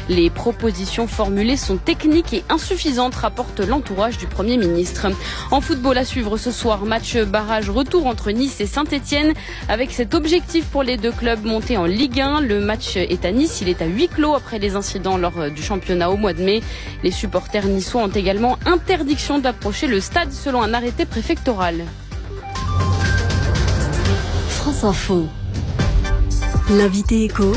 Les propositions formulées sont techniques et insuffisantes, rapporte l'entourage du Premier ministre. En football à suivre ce soir, match barrage retour entre Nice et Saint-Etienne. Avec cet objectif pour les deux clubs montés en Ligue 1, le match est à Nice, il est à huis clos après les incidents lors du championnat au mois de mai. Les supporters niçois ont également interdiction d'approcher le stade selon un arrêté préfectoral. France Info. L'invité écho,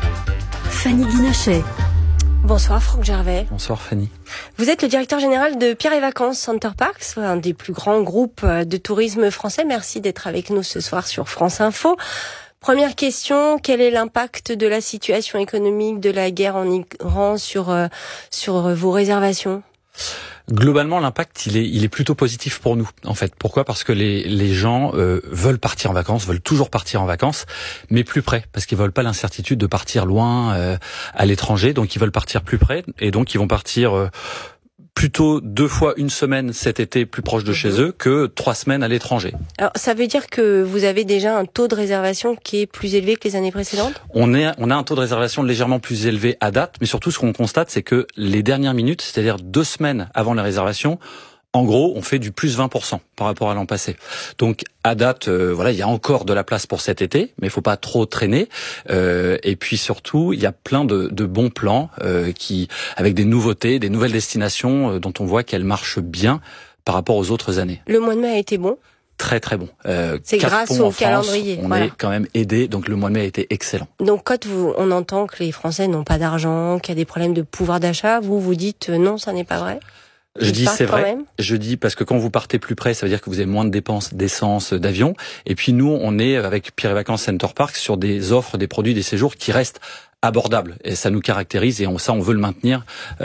Fanny Guinochet. Bonsoir Franck Gervais. Bonsoir Fanny. Vous êtes le directeur général de Pierre et Vacances Center Parcs, un des plus grands groupes de tourisme français. Merci d'être avec nous ce soir sur France Info. Première question, quel est l'impact de la situation économique de la guerre en Iran sur vos réservations ? Globalement, l'impact, il est plutôt positif pour nous, en fait. Pourquoi ? Parce que les gens veulent partir en vacances, veulent toujours partir en vacances, mais plus près, parce qu'ils veulent pas l'incertitude de partir loin à l'étranger, donc ils veulent partir plus près, et donc ils vont partir plutôt 2 fois une semaine cet été plus proche de chez eux que 3 semaines à l'étranger. Alors, ça veut dire que vous avez déjà un taux de réservation qui est plus élevé que les années précédentes ? On a un taux de réservation légèrement plus élevé à date, mais surtout ce qu'on constate, c'est que les dernières minutes, c'est-à-dire 2 semaines avant la réservation, en gros, on fait du plus 20% par rapport à l'an passé. Donc, à date, il y a encore de la place pour cet été, mais il faut pas trop traîner. Et puis surtout, il y a plein de bons plans avec des nouveautés, des nouvelles destinations dont on voit qu'elles marchent bien par rapport aux autres années. Le mois de mai a été bon ? Très très bon. C'est grâce au calendrier. On est quand même aidé, donc le mois de mai a été excellent. Donc quand on entend que les Français n'ont pas d'argent, qu'il y a des problèmes de pouvoir d'achat, vous dites non, ça n'est pas vrai ? Je dis c'est vrai. Je dis parce que quand vous partez plus près, ça veut dire que vous avez moins de dépenses d'essence, d'avion. Et puis nous, on est avec Pierre et Vacances Center Parcs sur des offres, des produits, des séjours qui restent abordables. Et ça nous caractérise et on veut le maintenir.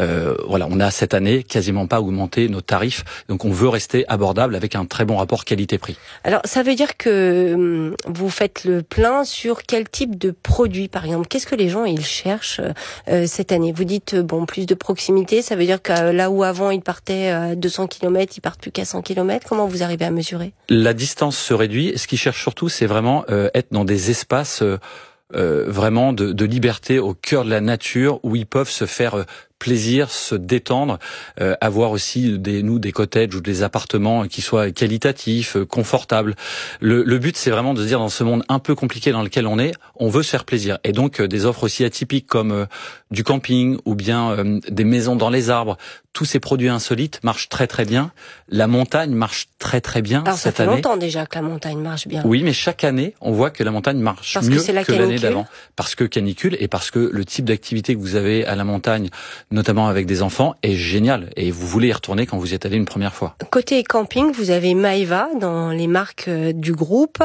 On a cette année quasiment pas augmenté nos tarifs. Donc on veut rester abordable avec un très bon rapport qualité-prix. Alors ça veut dire que vous faites le plein sur quel type de produit, par exemple ? Qu'est-ce que les gens ils cherchent cette année ? Vous dites plus de proximité, ça veut dire que là où avant ils partaient à 200 km, ils partent plus qu'à 100 km. Comment vous arrivez à mesurer ? La distance se réduit. Ce qu'ils cherchent surtout, c'est vraiment être dans des espaces vraiment de liberté au cœur de la nature où ils peuvent se faire plaisir, se détendre, avoir aussi des cottages ou des appartements qui soient qualitatifs, confortables. Le but, c'est vraiment de se dire, dans ce monde un peu compliqué dans lequel on est, on veut se faire plaisir. Et donc, des offres aussi atypiques comme du camping ou bien des maisons dans les arbres, tous ces produits insolites marchent très très bien. La montagne marche très très bien. Alors, cette ça fait année. longtemps déjà que la montagne marche bien. Oui, mais chaque année, on voit que la montagne marche mieux que l'année d'avant. Parce que canicule et parce que le type d'activité que vous avez à la montagne, notamment avec des enfants, est génial. Et vous voulez y retourner quand vous y êtes allé une première fois. Côté camping, vous avez Maeva dans les marques du groupe.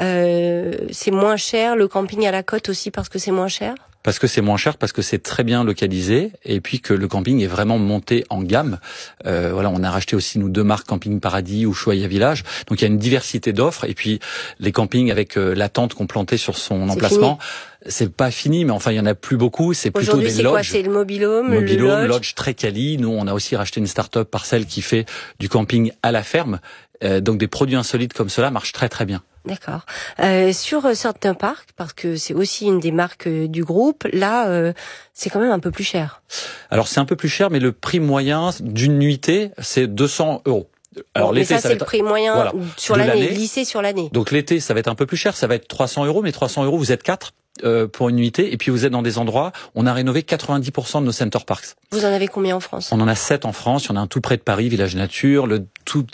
C'est moins cher. Le camping à la côte aussi parce que c'est moins cher ? Parce que c'est moins cher, parce que c'est très bien localisé, et puis que le camping est vraiment monté en gamme. On a racheté aussi nous 2 marques, Camping Paradis ou Choya Village. Donc il y a une diversité d'offres, et puis les campings avec la tente qu'on plantait sur son emplacement. C'est pas fini, mais enfin il y en a plus beaucoup. C'est plutôt des lodges. Aujourd'hui, c'est quoi ? C'est le mobilhome, le lodge très quali. Nous, on a aussi racheté une start-up Parcelle qui fait du camping à la ferme. Donc des produits insolites comme cela marchent très très bien. D'accord. Sur certains parcs, parce que c'est aussi une des marques du groupe, là, c'est quand même un peu plus cher. Alors c'est un peu plus cher, mais le prix moyen d'une nuitée, c'est 200 €. Alors l'été, mais ça c'est le prix moyen sur l'année, lissé sur l'année. Donc l'été, ça va être un peu plus cher, ça va être 300 €, mais 300 €, vous êtes 4 pour une nuitée, et puis vous êtes dans des endroits, on a rénové 90% de nos center parks. Vous en avez combien en France ? On en a 7 en France, il y en a un tout près de Paris, Village Nature, le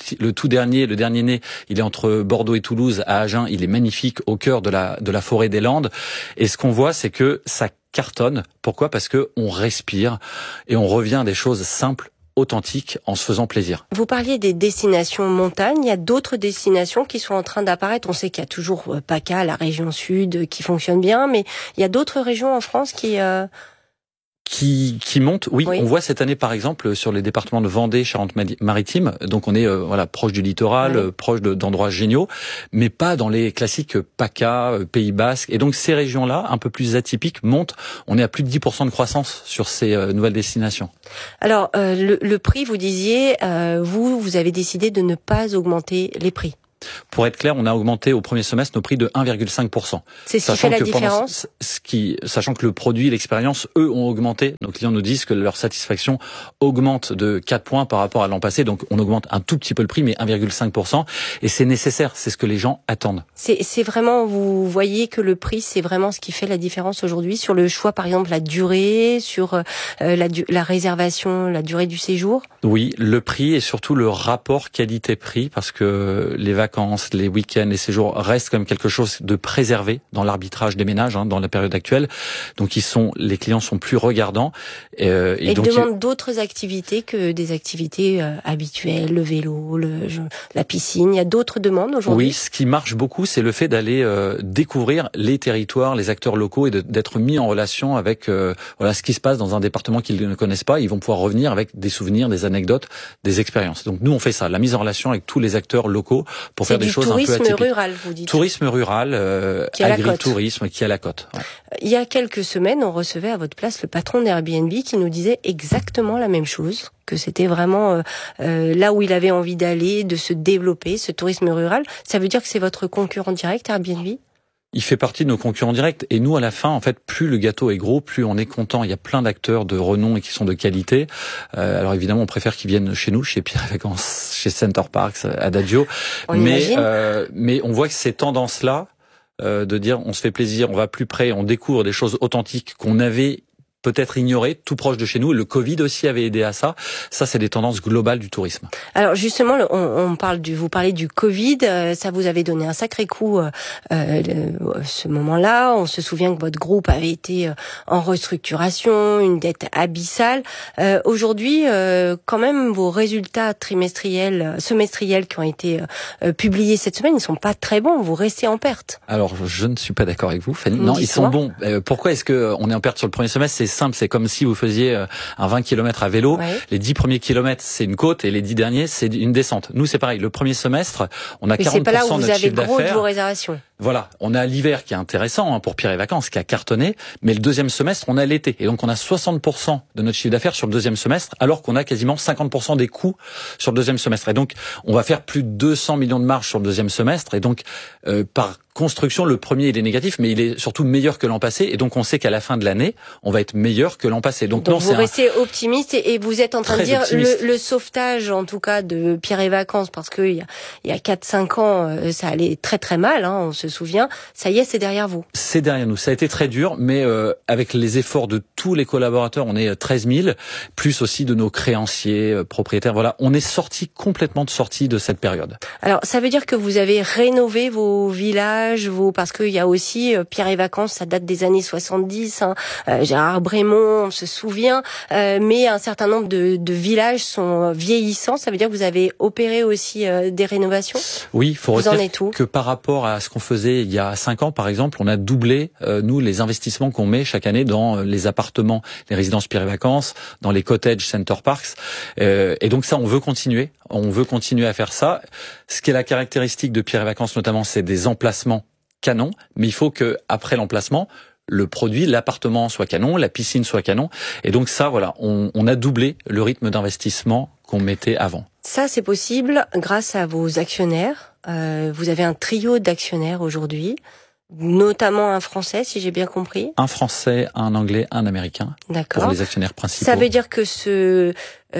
dernier né, il est entre Bordeaux et Toulouse, à Agen, il est magnifique, au cœur de la forêt des Landes, et ce qu'on voit, c'est que ça cartonne. Pourquoi ? Parce que on respire, et on revient à des choses simples, authentiques, en se faisant plaisir. Vous parliez des destinations montagne, il y a d'autres destinations qui sont en train d'apparaître. On sait qu'il y a toujours PACA, la région sud, qui fonctionne bien, mais il y a d'autres régions en France qui monte. Oui, on voit cette année par exemple sur les départements de Vendée, Charente-Maritime. Donc on est proche du littoral, proche d'endroits géniaux, mais pas dans les classiques PACA, Pays Basque. Et donc ces régions-là, un peu plus atypiques, montent. On est à plus de 10% de croissance sur ces nouvelles destinations. Alors le prix, vous disiez, vous avez décidé de ne pas augmenter les prix. Pour être clair, on a augmenté au premier semestre nos prix de 1,5%. C'est ce qui fait la différence. Sachant que le produit, l'expérience, eux, ont augmenté. Nos clients nous disent que leur satisfaction augmente de 4 points par rapport à l'an passé. Donc, on augmente un tout petit peu le prix, mais 1,5%. Et c'est nécessaire. C'est ce que les gens attendent. C'est vraiment, vous voyez que le prix, c'est vraiment ce qui fait la différence aujourd'hui sur le choix, par exemple, la durée, sur la réservation, la durée du séjour. Oui, le prix et surtout le rapport qualité-prix, parce que les vacances, les week-ends, les séjours restent quand même quelque chose de préservé dans l'arbitrage des ménages dans la période actuelle. Donc les clients sont plus regardants et donc demandent d'autres activités que des activités habituelles, le vélo, la piscine. Il y a d'autres demandes aujourd'hui. Oui, ce qui marche beaucoup, c'est le fait d'aller découvrir les territoires, les acteurs locaux et d'être mis en relation avec ce qui se passe dans un département qu'ils ne connaissent pas. Ils vont pouvoir revenir avec des souvenirs, des anecdotes, des expériences. Donc nous on fait ça, la mise en relation avec tous les acteurs locaux pour faire des choses un peu atypiques. Tourisme rural, vous dites. Tourisme rural, agritourisme qui est à la côte. Ouais. Il y a quelques semaines, on recevait à votre place le patron d'Airbnb qui nous disait exactement la même chose, que c'était vraiment là où il avait envie d'aller, de se développer, ce tourisme rural. Ça veut dire que c'est votre concurrent direct, Airbnb ? Il fait partie de nos concurrents directs et nous, à la fin, en fait, plus le gâteau est gros, plus on est content. Il y a plein d'acteurs de renom et qui sont de qualité. Alors évidemment, on préfère qu'ils viennent chez nous, chez Pierre et Vacances, chez Center Parcs, Adagio. Mais on voit que ces tendances-là, de dire on se fait plaisir, on va plus près, on découvre des choses authentiques qu'on avait peut-être ignoré, tout proche de chez nous. Le Covid aussi avait aidé à ça. Ça, c'est des tendances globales du tourisme. Alors justement, vous parlez du Covid. Ça vous avait donné un sacré coup ce moment-là. On se souvient que votre groupe avait été en restructuration, une dette abyssale. Aujourd'hui, quand même, vos résultats semestriels qui ont été publiés cette semaine, ils sont pas très bons. Vous restez en perte. Alors, je ne suis pas d'accord avec vous, Fanny. Non, ils sont bons. Pourquoi est-ce que on est en perte sur le premier semestre ? C'est simple, c'est comme si vous faisiez un 20 km à vélo. Ouais. Les 10 premiers kilomètres, c'est une côte et les 10 derniers, c'est une descente. Nous, c'est pareil. Le premier semestre, on a 40% de notre chiffre d'affaires. C'est pas là où vous avez gros de vos réservations. Voilà, on a l'hiver qui est intéressant pour Pierre et Vacances, qui a cartonné, mais le deuxième semestre, on a l'été. Et donc, on a 60% de notre chiffre d'affaires sur le deuxième semestre, alors qu'on a quasiment 50% des coûts sur le deuxième semestre. Et donc, on va faire plus de 200 millions de marge sur le deuxième semestre. Et donc, par construction, le premier, il est négatif, mais il est surtout meilleur que l'an passé. Et donc, on sait qu'à la fin de l'année, on va être meilleur que l'an passé. Donc non, vous restez optimiste et vous êtes en train de dire le sauvetage, en tout cas, de Pierre et Vacances, parce que il y a 4-5 ans, ça allait très très mal, on se souvient. Ça y est, c'est derrière vous. C'est derrière nous. Ça a été très dur, mais avec les efforts de tous les collaborateurs, on est 13 000, plus aussi de nos créanciers, propriétaires. Voilà, on est complètement sorti de cette période. Alors, ça veut dire que vous avez rénové vos villages, parce qu'il y a aussi Pierre et Vacances, ça date des années 70. Gérard Brémond, on se souvient, mais un certain nombre de villages sont vieillissants. Ça veut dire que vous avez opéré aussi des rénovations. Oui, il faut retenir que par rapport à ce qu'on faisait il y a 5 ans, par exemple, on a doublé, nous, les investissements qu'on met chaque année dans les appartements, les résidences Pierre et Vacances, dans les cottages Center Parcs. Et donc ça, on veut continuer. On veut continuer à faire ça. Ce qui est la caractéristique de Pierre et Vacances, notamment, c'est des emplacements canons. Mais il faut que après l'emplacement, le produit, l'appartement soit canon, la piscine soit canon. Et donc ça, voilà, on a doublé le rythme d'investissement qu'on mettait avant. Ça, c'est possible grâce à vos actionnaires. Vous avez un trio d'actionnaires aujourd'hui, notamment un Français, si j'ai bien compris. Un Français, un Anglais, un Américain. D'accord. Pour les actionnaires principaux. Ça veut dire que ce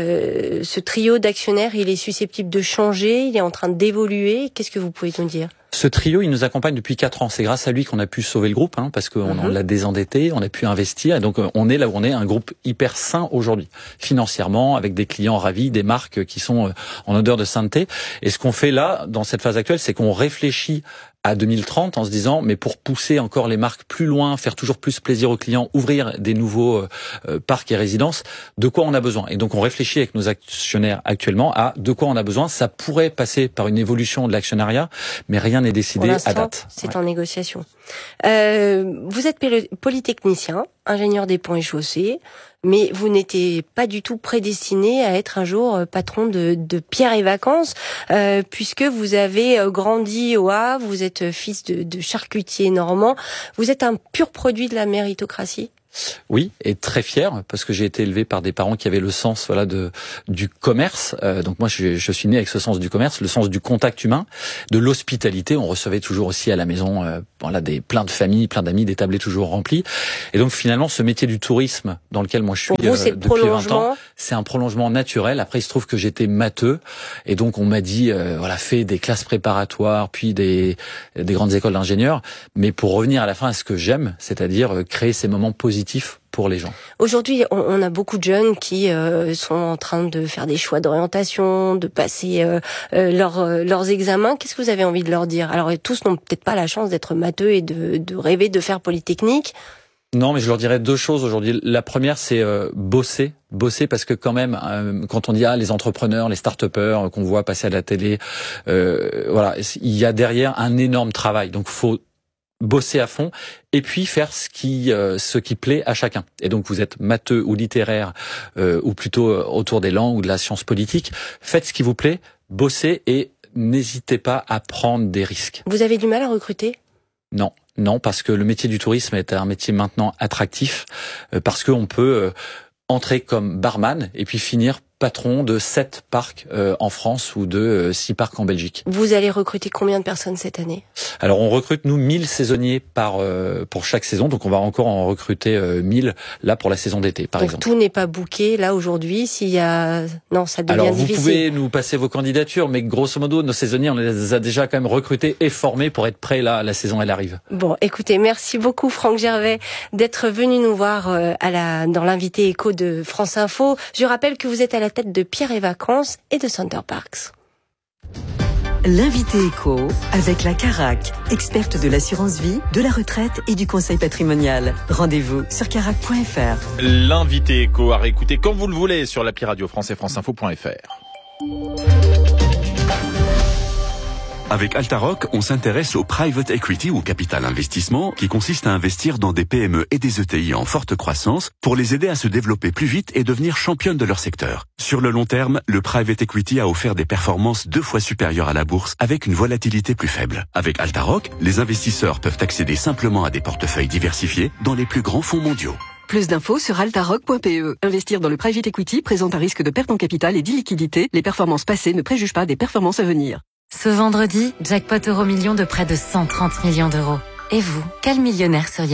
trio d'actionnaires, il est susceptible de changer, il est en train d'évoluer. Qu'est-ce que vous pouvez nous dire ? Ce trio, il nous accompagne depuis 4 ans. C'est grâce à lui qu'on a pu sauver le groupe, parce qu'on l'a désendetté, on a pu investir. Et donc, on est là où on est, un groupe hyper sain aujourd'hui, financièrement, avec des clients ravis, des marques qui sont en odeur de sainteté. Et ce qu'on fait là, dans cette phase actuelle, c'est qu'on réfléchit à 2030 en se disant, mais pour pousser encore les marques plus loin, faire toujours plus plaisir aux clients, ouvrir des nouveaux parcs et résidences, de quoi on a besoin. Et donc, on réfléchit avec nos actionnaires actuellement à de quoi on a besoin. Ça pourrait passer par une évolution de l'actionnariat, mais rien n'est décidé à date. C'est en négociation. Vous êtes polytechnicien, ingénieur des ponts et chaussées, mais vous n'étiez pas du tout prédestiné à être un jour patron de Pierre et Vacances, puisque vous avez grandi au Havre, vous êtes fils de charcutier normand, vous êtes un pur produit de la méritocratie. Oui, et très fier parce que j'ai été élevé par des parents qui avaient le sens du commerce. Donc moi je suis né avec ce sens du commerce, le sens du contact humain, de l'hospitalité. On recevait toujours aussi à la maison plein de familles, plein d'amis, des tablés toujours remplis. Et donc finalement ce métier du tourisme dans lequel moi je suis depuis 20 ans, c'est un prolongement naturel. Après il se trouve que j'étais matheux et donc on m'a dit fais des classes préparatoires puis des grandes écoles d'ingénieurs, mais pour revenir à la fin à ce que j'aime, c'est-à-dire créer ces moments positifs pour les gens. Aujourd'hui, on a beaucoup de jeunes qui sont en train de faire des choix d'orientation, de passer leurs examens. Qu'est-ce que vous avez envie de leur dire? Alors, tous n'ont peut-être pas la chance d'être matheux et de rêver de faire Polytechnique. Non, mais je leur dirais deux choses aujourd'hui. La première, c'est bosser parce que quand même, quand on dit les entrepreneurs, les start-upers qu'on voit passer à la télé, il y a derrière un énorme travail. Donc, faut bosser à fond et puis faire ce qui plaît à chacun. Et donc vous êtes matheux ou littéraire ou plutôt autour des langues ou de la science politique, faites ce qui vous plaît, bossez et n'hésitez pas à prendre des risques. Vous avez du mal à recruter ? Non, parce que le métier du tourisme est un métier maintenant attractif parce qu'on peut entrer comme barman et puis finir patron de 7 parcs en France ou de 6 parcs en Belgique. Vous allez recruter combien de personnes cette année ? Alors on recrute 1000 saisonniers pour chaque saison, donc on va encore en recruter 1000 là pour la saison d'été par exemple. Donc tout n'est pas booké là aujourd'hui, ça devient difficile. Alors vous pouvez nous passer vos candidatures, mais grosso modo nos saisonniers on les a déjà quand même recrutés et formés pour être prêts là, la saison elle arrive. Bon, écoutez, merci beaucoup Franck Gervais d'être venu nous voir dans l'invité éco de France Info. Je rappelle que vous êtes à la tête de Pierre et Vacances et de Center Parcs. L'invité éco avec la Carac, experte de l'assurance vie, de la retraite et du conseil patrimonial. Rendez-vous sur carac.fr. L'invité éco à réécouter comme vous le voulez sur l'appli Radio France et franceinfo.fr. Avec Altaroc, on s'intéresse au private equity ou capital investissement qui consiste à investir dans des PME et des ETI en forte croissance pour les aider à se développer plus vite et devenir championnes de leur secteur. Sur le long terme, le private equity a offert des performances 2 fois supérieures à la bourse avec une volatilité plus faible. Avec Altaroc, les investisseurs peuvent accéder simplement à des portefeuilles diversifiés dans les plus grands fonds mondiaux. Plus d'infos sur altaroc.pe. Investir dans le private equity présente un risque de perte en capital et d'illiquidité. Les performances passées ne préjugent pas des performances à venir. Ce vendredi, jackpot Euro-Million de près de 130 millions d'euros. Et vous, quel millionnaire seriez-vous ?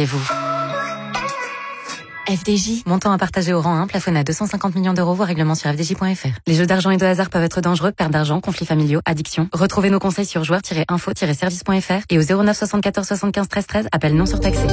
FDJ, montant à partager au rang 1, plafonné à 250 millions d'euros, voire règlement sur fdj.fr. Les jeux d'argent et de hasard peuvent être dangereux, perte d'argent, conflits familiaux, addiction. Retrouvez nos conseils sur joueurs-info-service.fr et au 09 74 75 13 13, appel non surtaxé.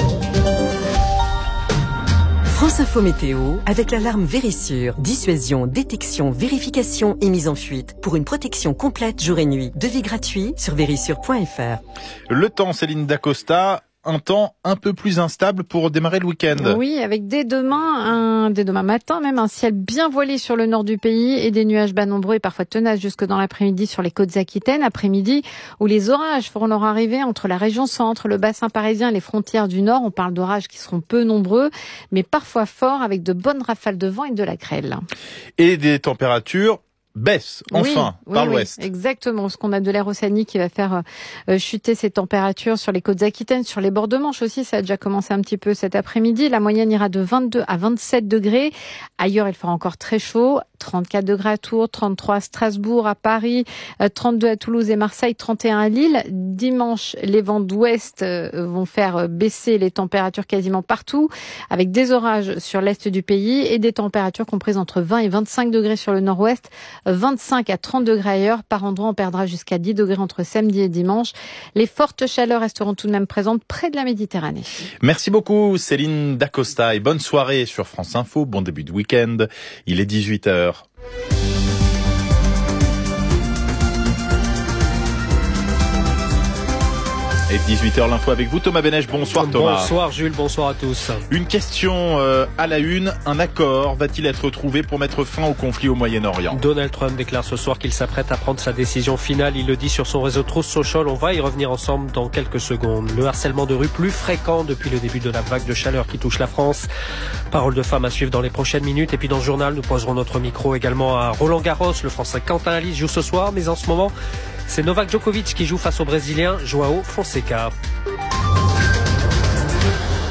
France Info Météo avec l'alarme Vérissure. Dissuasion, détection, vérification et mise en fuite. Pour une protection complète jour et nuit. Devis gratuit sur vérissure.fr. Le temps, Céline Dacosta. Un temps un peu plus instable pour démarrer le week-end. Oui, avec dès demain matin, même un ciel bien voilé sur le nord du pays et des nuages bas nombreux et parfois tenaces jusque dans l'après-midi sur les côtes aquitaines. Après-midi où les orages feront leur arrivée entre la région centre, le bassin parisien et les frontières du nord. On parle d'orages qui seront peu nombreux, mais parfois forts avec de bonnes rafales de vent et de la grêle. Et des températures baisse, enfin, par l'ouest. Oui, exactement, parce qu'on a de l'air océanique qui va faire chuter ces températures sur les côtes aquitaines, sur les bords de Manche aussi, ça a déjà commencé un petit peu cet après-midi. La moyenne ira de 22 à 27 degrés. Ailleurs, il fera encore très chaud. 34 degrés à Tours, 33 à Strasbourg, à Paris, 32 à Toulouse et Marseille, 31 à Lille. Dimanche, les vents d'ouest vont faire baisser les températures quasiment partout, avec des orages sur l'est du pays et des températures comprises entre 20 et 25 degrés sur le nord-ouest, 25 à 30 degrés ailleurs. Par endroit, on perdra jusqu'à 10 degrés entre samedi et dimanche. Les fortes chaleurs resteront tout de même présentes près de la Méditerranée. Merci beaucoup Céline Dacosta et bonne soirée sur France Info. Bon début de week-end. Il est 18h. Et 18h l'info avec vous Thomas Benech. Bonsoir Thomas. Bonsoir Jules, bonsoir à tous. Une question à la une, un accord va-t-il être trouvé pour mettre fin au conflit au Moyen-Orient ? Donald Trump déclare ce soir qu'il s'apprête à prendre sa décision finale. Il le dit sur son réseau Truth Social. On va y revenir ensemble dans quelques secondes. Le harcèlement de rue plus fréquent depuis le début de la vague de chaleur qui touche la France. Parole de femme à suivre dans les prochaines minutes. Et puis dans le journal, nous poserons notre micro également à Roland Garros. Le Français Quentin Halys joue ce soir, mais en ce moment, c'est Novak Djokovic qui joue face au Brésilien João Fonseca.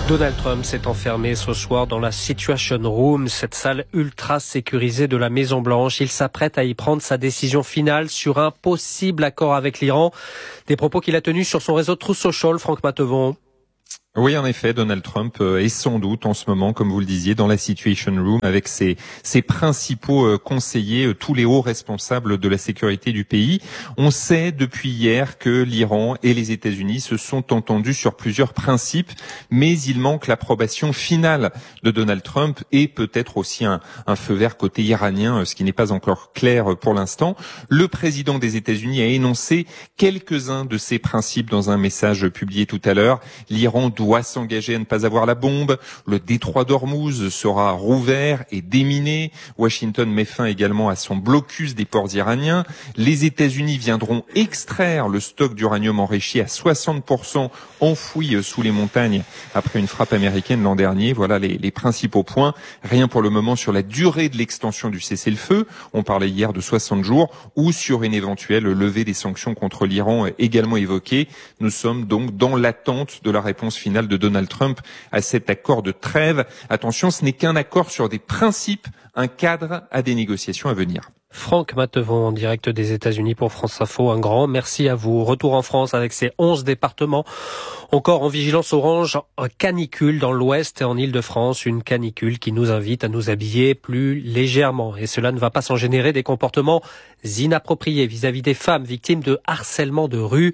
Donald Trump s'est enfermé ce soir dans la Situation Room, cette salle ultra sécurisée de la Maison-Blanche. Il s'apprête à y prendre sa décision finale sur un possible accord avec l'Iran. Des propos qu'il a tenus sur son réseau Truth Social, Franck Mattevon. Oui, en effet, Donald Trump est sans doute en ce moment, comme vous le disiez, dans la Situation Room avec ses principaux conseillers, tous les hauts responsables de la sécurité du pays. On sait depuis hier que l'Iran et les États-Unis se sont entendus sur plusieurs principes, mais il manque l'approbation finale de Donald Trump et peut-être aussi un feu vert côté iranien, ce qui n'est pas encore clair pour l'instant. Le président des États-Unis a énoncé quelques-uns de ces principes dans un message publié tout à l'heure. L'Iran doit s'engager à ne pas avoir la bombe. Le détroit d'Ormuz sera rouvert et déminé. Washington met fin également à son blocus des ports iraniens. Les États-Unis viendront extraire le stock d'uranium enrichi à 60% enfoui sous les montagnes après une frappe américaine l'an dernier. Voilà les principaux points. Rien pour le moment sur la durée de l'extension du cessez-le-feu. On parlait hier de 60 jours ou sur une éventuelle levée des sanctions contre l'Iran également évoquée. Nous sommes donc dans l'attente de la réponse finale de Donald Trump à cet accord de trêve. Attention, ce n'est qu'un accord sur des principes, un cadre à des négociations à venir. Franck Mattevon en direct des États-Unis pour France Info. Un grand merci à vous. Retour en France avec ces 11 départements encore en vigilance orange canicule dans l'ouest et en Île-de-France. Une canicule qui nous invite à nous habiller plus légèrement. Et cela ne va pas sans générer des comportements inappropriés vis-à-vis des femmes victimes de harcèlement de rue.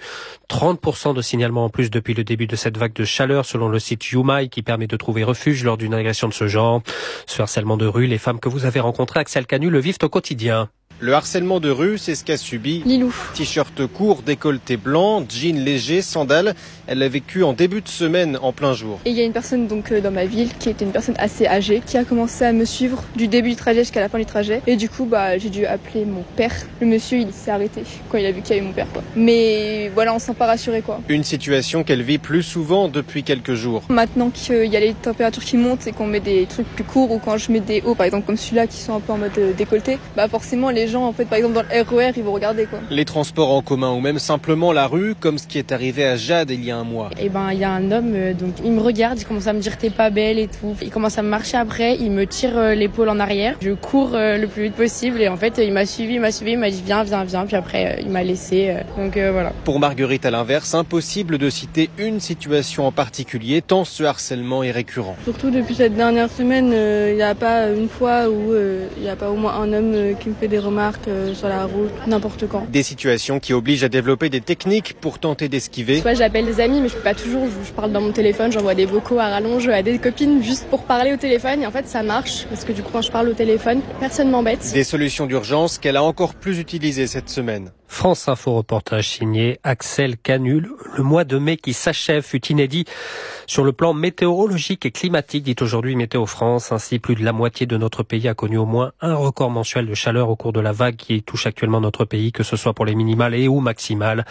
30% de signalements en plus depuis le début de cette vague de chaleur selon le site YouMy qui permet de trouver refuge lors d'une agression de ce genre. Ce harcèlement de rue, les femmes que vous avez rencontrées, Axel Canu, le vivent au quotidien. Le harcèlement de rue, c'est ce qu'a subi Lilou. T-shirt court, décolleté blanc, jean léger, sandales. Elle l'a vécu en début de semaine, en plein jour. Et il y a une personne donc dans ma ville qui était une personne assez âgée qui a commencé à me suivre du début du trajet jusqu'à la fin du trajet. Et du coup, j'ai dû appeler mon père. Le monsieur, il s'est arrêté quand il a vu qu'il y avait mon père, quoi. Mais voilà, on s'en pas rassuré, quoi. Une situation qu'elle vit plus souvent depuis quelques jours. Maintenant qu'il y a les températures qui montent et qu'on met des trucs plus courts ou quand je mets des hauts, par exemple comme celui-là, qui sont un peu en mode décolleté, forcément les gens, en fait, par exemple dans le RER, ils vont regarder, quoi. Les transports en commun ou même simplement la rue, comme ce qui est arrivé à Jade il y a un mois. Et il y a un homme, donc il me regarde, il commence à me dire t'es pas belle et tout. Il commence à me marcher après, il me tire l'épaule en arrière. Je cours le plus vite possible et en fait il m'a suivi, il m'a dit viens. Puis après il m'a laissé. Donc voilà. Pour Marguerite, à l'inverse, impossible de citer une situation en particulier tant ce harcèlement est récurrent. Surtout depuis cette dernière semaine, il n'y a pas une fois où il n'y a pas au moins un homme qui me fait des remarques sur la route, n'importe quand. Des situations qui obligent à développer des techniques pour tenter d'esquiver. Soit j'appelle des amis mais je peux pas toujours, je parle dans mon téléphone, j'envoie des vocaux à rallonge à des copines juste pour parler au téléphone et en fait ça marche parce que du coup quand je parle au téléphone, personne m'embête. Des solutions d'urgence qu'elle a encore plus utilisées cette semaine. France Info reportage signé Axel Canu. Le mois de mai qui s'achève fut inédit sur le plan météorologique et climatique, dit aujourd'hui Météo France. Ainsi, plus de la moitié de notre pays a connu au moins un record mensuel de chaleur au cours de la vague qui touche actuellement notre pays, que ce soit pour les minimales et ou maximales.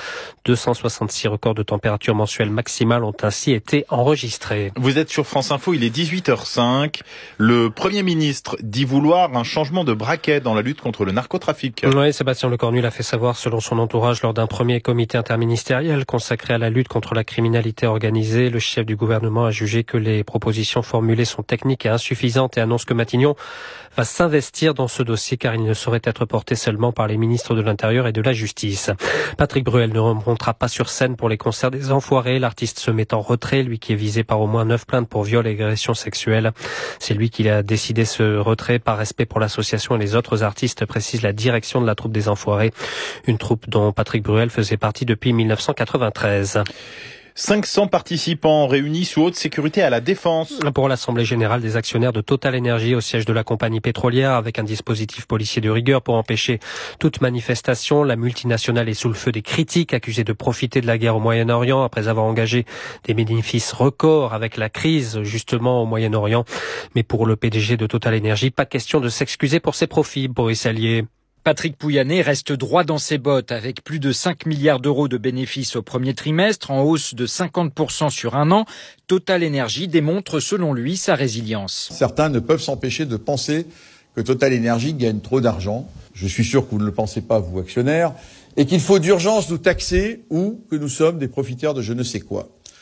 266 records de température mensuelle maximale ont ainsi été enregistrés. Vous êtes sur France Info, il est 18h05. Le Premier ministre dit vouloir un changement de braquet dans la lutte contre le narcotrafic. Oui, Sébastien Lecornu l'a fait savoir selon son entourage lors d'un premier comité interministériel consacré à la lutte contre la criminalité organisée. Le chef du gouvernement a jugé que les propositions formulées sont techniques et insuffisantes et annonce que Matignon va s'investir dans ce dossier car il ne saurait être porté seulement par les ministres de l'Intérieur et de la Justice. Patrick Bruel ne remontera pas sur scène pour les concerts des Enfoirés. L'artiste se met en retrait, lui qui est visé par au moins 9 plaintes pour viol et agression sexuelle. C'est lui qui a décidé ce retrait par respect pour l'association et les autres artistes, précise la direction de la troupe des Enfoirés. Une troupe dont Patrick Bruel faisait partie depuis 1993. 500 participants réunis sous haute sécurité à la Défense. Pour l'Assemblée générale des actionnaires de Total Energy au siège de la compagnie pétrolière avec un dispositif policier de rigueur pour empêcher toute manifestation. La multinationale est sous le feu des critiques, accusée de profiter de la guerre au Moyen-Orient après avoir engagé des bénéfices records avec la crise justement au Moyen-Orient. Mais pour le PDG de Total Energy, pas question de s'excuser pour ses profits, Boris Allier. Patrick Pouyanné reste droit dans ses bottes avec plus de 5 milliards d'euros de bénéfices au premier trimestre, en hausse de 50% sur un an. Total Energy démontre selon lui sa résilience. Certains ne peuvent s'empêcher de penser que Total Energy gagne trop d'argent. Je suis sûr que vous ne le pensez pas, vous actionnaires, et qu'il faut d'urgence nous taxer ou que nous sommes des profiteurs de je ne sais quoi.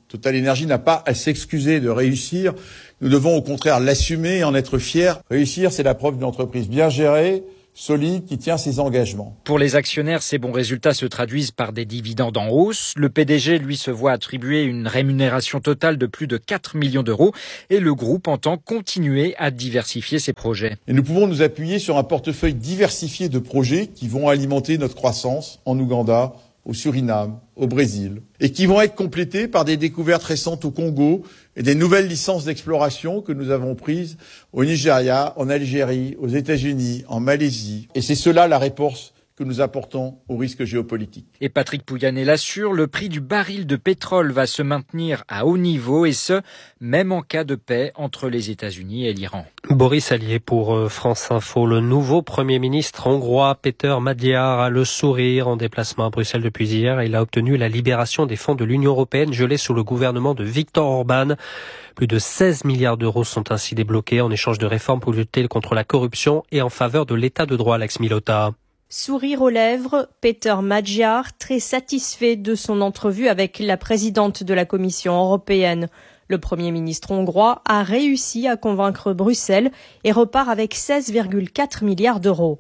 Total Énergie n'a pas à s'excuser de réussir. Nous devons au contraire l'assumer et en être fiers. Réussir, c'est la preuve d'une entreprise bien gérée, solide, qui tient ses engagements. Pour les actionnaires, ces bons résultats se traduisent par des dividendes en hausse. Le PDG, lui, se voit attribuer une rémunération totale de plus de 4 millions d'euros et le groupe entend continuer à diversifier ses projets. Et nous pouvons nous appuyer sur un portefeuille diversifié de projets qui vont alimenter notre croissance en Ouganda, au Suriname, au Brésil, et qui vont être complétés par des découvertes récentes au Congo et des nouvelles licences d'exploration que nous avons prises au Nigeria, en Algérie, aux États-Unis, en Malaisie. Et c'est cela la réponse que nous apportons aux risques géopolitiques. Et Patrick Pouyanné l'assure, le prix du baril de pétrole va se maintenir à haut niveau et ce, même en cas de paix entre les États-Unis et l'Iran. Boris Allier pour France Info. Le nouveau Premier ministre hongrois, Péter Magyar, a le sourire en déplacement à Bruxelles depuis hier. Il a obtenu la libération des fonds de l'Union européenne gelés sous le gouvernement de Viktor Orban. Plus de 16 milliards d'euros sont ainsi débloqués en échange de réformes pour lutter contre la corruption et en faveur de l'état de droit, Alex Milota. Sourire aux lèvres, Péter Magyar, très satisfait de son entrevue avec la présidente de la Commission européenne. Le Premier ministre hongrois a réussi à convaincre Bruxelles et repart avec 16,4 milliards d'euros.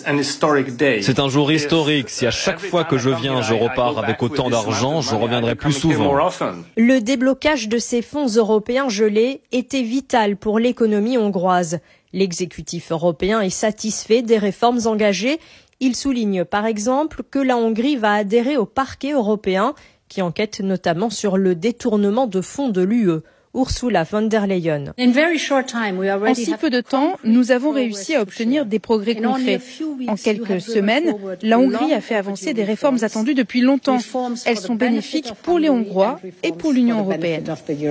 C'est un jour historique. Si à chaque fois que je viens, je repars avec autant d'argent, je reviendrai plus souvent. Le déblocage de ces fonds européens gelés était vital pour l'économie hongroise. L'exécutif européen est satisfait des réformes engagées. Il souligne par exemple que la Hongrie va adhérer au parquet européen qui enquête notamment sur le détournement de fonds de l'UE. Ursula von der Leyen. En si peu de temps, nous avons réussi à obtenir des progrès concrets. En quelques semaines, la Hongrie a fait avancer des réformes attendues depuis longtemps. Elles sont bénéfiques pour les Hongrois et pour l'Union européenne.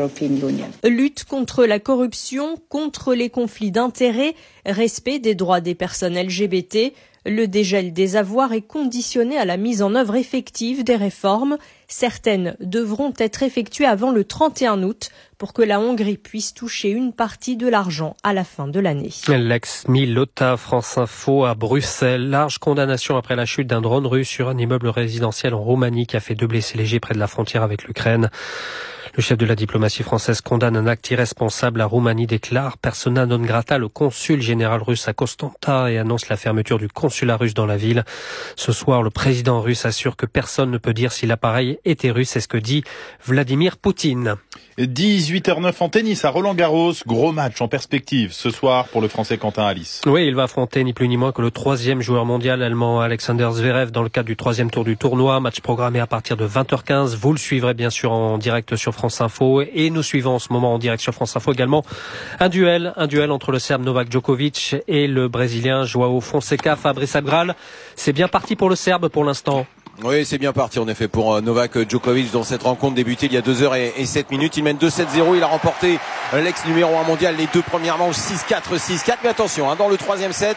Lutte contre la corruption, contre les conflits d'intérêts, respect des droits des personnes LGBT. Le dégel des avoirs est conditionné à la mise en œuvre effective des réformes. Certaines devront être effectuées avant le 31 août pour que la Hongrie puisse toucher une partie de l'argent à la fin de l'année. Lex Milota, France Info à Bruxelles. Large condamnation après la chute d'un drone russe sur un immeuble résidentiel en Roumanie qui a fait 2 blessés légers près de la frontière avec l'Ukraine. Le chef de la diplomatie française condamne un acte irresponsable. La Roumanie déclare persona non grata le consul général russe à Constanta et annonce la fermeture du consulat russe dans la ville. Ce soir, le président russe assure que personne ne peut dire si l'appareil était russe. C'est ce que dit Vladimir Poutine. 18h09 en tennis à Roland-Garros. Gros match en perspective ce soir pour le Français Quentin Halys. Oui, il va affronter ni plus ni moins que le 3e joueur mondial allemand Alexander Zverev dans le cadre du 3e tour du tournoi. Match programmé à partir de 20h15. Vous le suivrez bien sûr en direct sur France Info et nous suivons en ce moment en direct sur France Info également un duel entre le Serbe Novak Djokovic et le Brésilien Joao Fonseca. Fabrice Abgral, c'est bien parti pour le Serbe pour l'instant. Oui, c'est bien parti en effet pour Novak Djokovic dans cette rencontre débutée il y a 2h07. Il mène 2-7-0, il a remporté l'ex numéro 1 mondial les 2 premières manches 6-4, 6-4. Mais attention, dans le 3e set,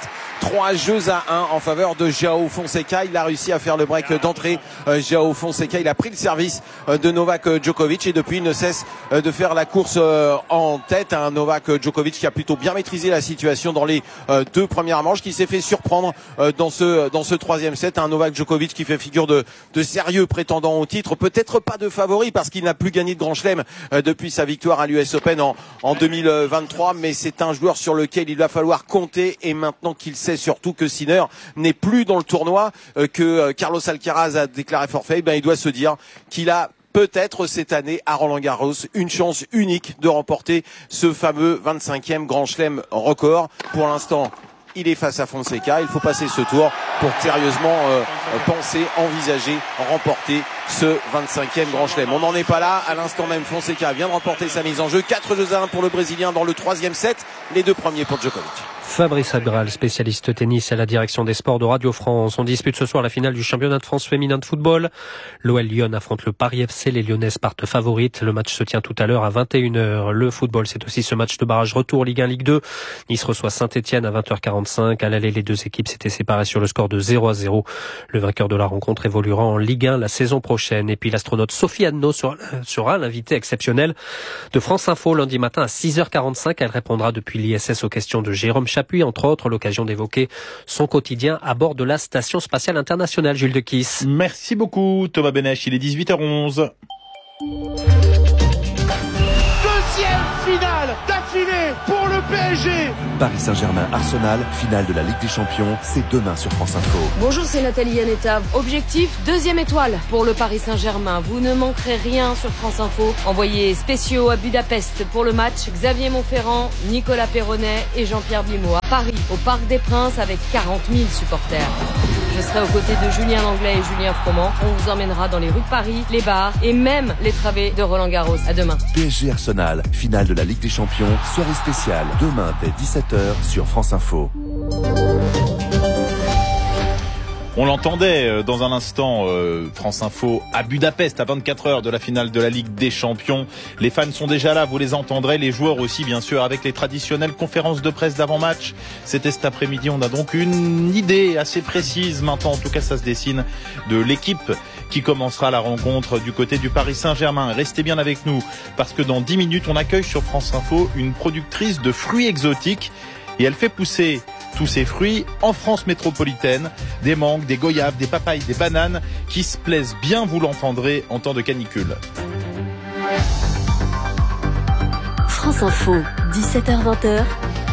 3-1 en faveur de Joao Fonseca. Il a réussi à faire le break d'entrée. Joao Fonseca, il a pris le service de Novak Djokovic et depuis il ne cesse de faire la course en tête. Novak Djokovic qui a plutôt bien maîtrisé la situation dans les 2 premières manches, qui s'est fait surprendre dans ce 3e set. Novak Djokovic qui fait figure de sérieux prétendant au titre, peut-être pas de favori parce qu'il n'a plus gagné de Grand Chelem depuis sa victoire à l'US Open en 2023, mais c'est un joueur sur lequel il va falloir compter et maintenant qu'il sait surtout que Sinner n'est plus dans le tournoi, que Carlos Alcaraz a déclaré forfait, il doit se dire qu'il a peut-être cette année à Roland-Garros une chance unique de remporter ce fameux 25e Grand Chelem record. Pour l'instant, il est face à Fonseca. Il faut passer ce tour pour sérieusement envisager, remporter ce 25e Grand Chelem. On n'en est pas là. À l'instant même, Fonseca vient de remporter sa mise en jeu. 4-2-1 pour le Brésilien dans le 3e set. Les 2 premiers pour Djokovic. Fabrice Abgral, spécialiste tennis à la direction des sports de Radio France. On dispute ce soir la finale du championnat de France féminin de football. L'OL Lyon affronte le Paris FC. Les Lyonnaises partent favorites. Le match se tient tout à l'heure à 21h. Le football, c'est aussi ce match de barrage retour Ligue 1, Ligue 2. Nice reçoit Saint-Etienne à 20h45. À l'aller, les 2 équipes s'étaient séparées sur le score de 0-0. Le vainqueur de la rencontre évoluera en Ligue 1 la saison prochaine. Et puis l'astronaute Sophie Anneau sera l'invitée exceptionnelle de France Info lundi matin à 6h45. Elle répondra depuis l'ISS aux questions de Jérôme Chapuis, entre autres, l'occasion d'évoquer son quotidien à bord de la Station Spatiale Internationale. Jules de Kiss. Merci beaucoup Thomas Benech, il est 18h11. finale d'affilée pour le PSG. Paris Saint-Germain-Arsenal, finale de la Ligue des Champions, c'est demain sur France Info. Bonjour, c'est Nathalie Yanetta. Objectif, 2e étoile pour le Paris Saint-Germain. Vous ne manquerez rien sur France Info. Envoyés spéciaux à Budapest pour le match, Xavier Montferrand, Nicolas Perronnet et Jean-Pierre Bimo. À Paris, au Parc des Princes avec 40 000 supporters. Je serai aux côtés de Julien Langlais et Julien Froment. On vous emmènera dans les rues de Paris, les bars et même les travées de Roland Garros. À demain. PSG Arsenal, finale de la Ligue des Champions, soirée spéciale, demain dès 17h sur France Info. On l'entendait dans un instant, France Info à Budapest, à 24 heures de la finale de la Ligue des Champions. Les fans sont déjà là, vous les entendrez, les joueurs aussi bien sûr, avec les traditionnelles conférences de presse d'avant-match. C'était cet après-midi, on a donc une idée assez précise maintenant, en tout cas ça se dessine, de l'équipe qui commencera la rencontre du côté du Paris Saint-Germain. Restez bien avec nous, parce que dans 10 minutes, on accueille sur France Info une productrice de fruits exotiques et elle fait pousser tous ces fruits en France métropolitaine, des mangues, des goyaves, des papayes, des bananes qui se plaisent bien, vous l'entendrez, en temps de canicule. France Info, 17h-20h.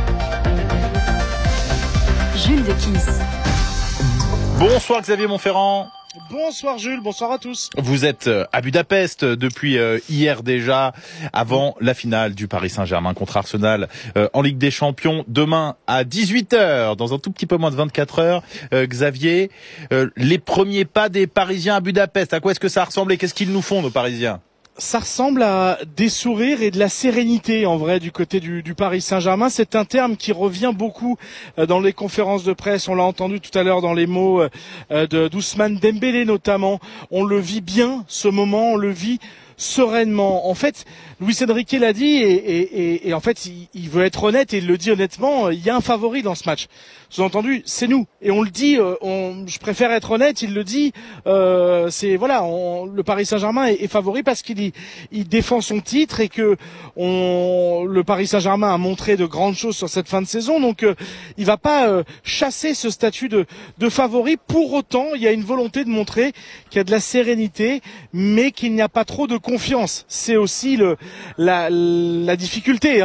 Jules de Kiss. Bonsoir Xavier Montferrand. Bonsoir Jules, bonsoir à tous. Vous êtes à Budapest depuis hier déjà, avant la finale du Paris Saint-Germain contre Arsenal en Ligue des Champions. Demain à 18h, dans un tout petit peu moins de 24 heures. Xavier, les premiers pas des Parisiens à Budapest, à quoi est-ce que ça ressemble et qu'est-ce qu'ils nous font, nos Parisiens ? Ça ressemble à des sourires et de la sérénité en vrai du côté du Paris Saint-Germain. C'est un terme qui revient beaucoup dans les conférences de presse. On l'a entendu tout à l'heure dans les mots d'Ousmane Dembélé notamment. On le vit bien ce moment, on le vit sereinement. En fait, Luis Enrique l'a dit et en fait il veut être honnête et il le dit honnêtement, il y a un favori dans ce match. Sous-entendu, c'est nous. Et on le dit, je préfère être honnête, il le dit, le Paris Saint-Germain est favori parce qu'il défend son titre et que le Paris Saint-Germain a montré de grandes choses sur cette fin de saison. Donc il va pas chasser ce statut de favori. Pour autant, il y a une volonté de montrer qu'il y a de la sérénité, mais qu'il n'y a pas trop de confiance. C'est aussi la difficulté,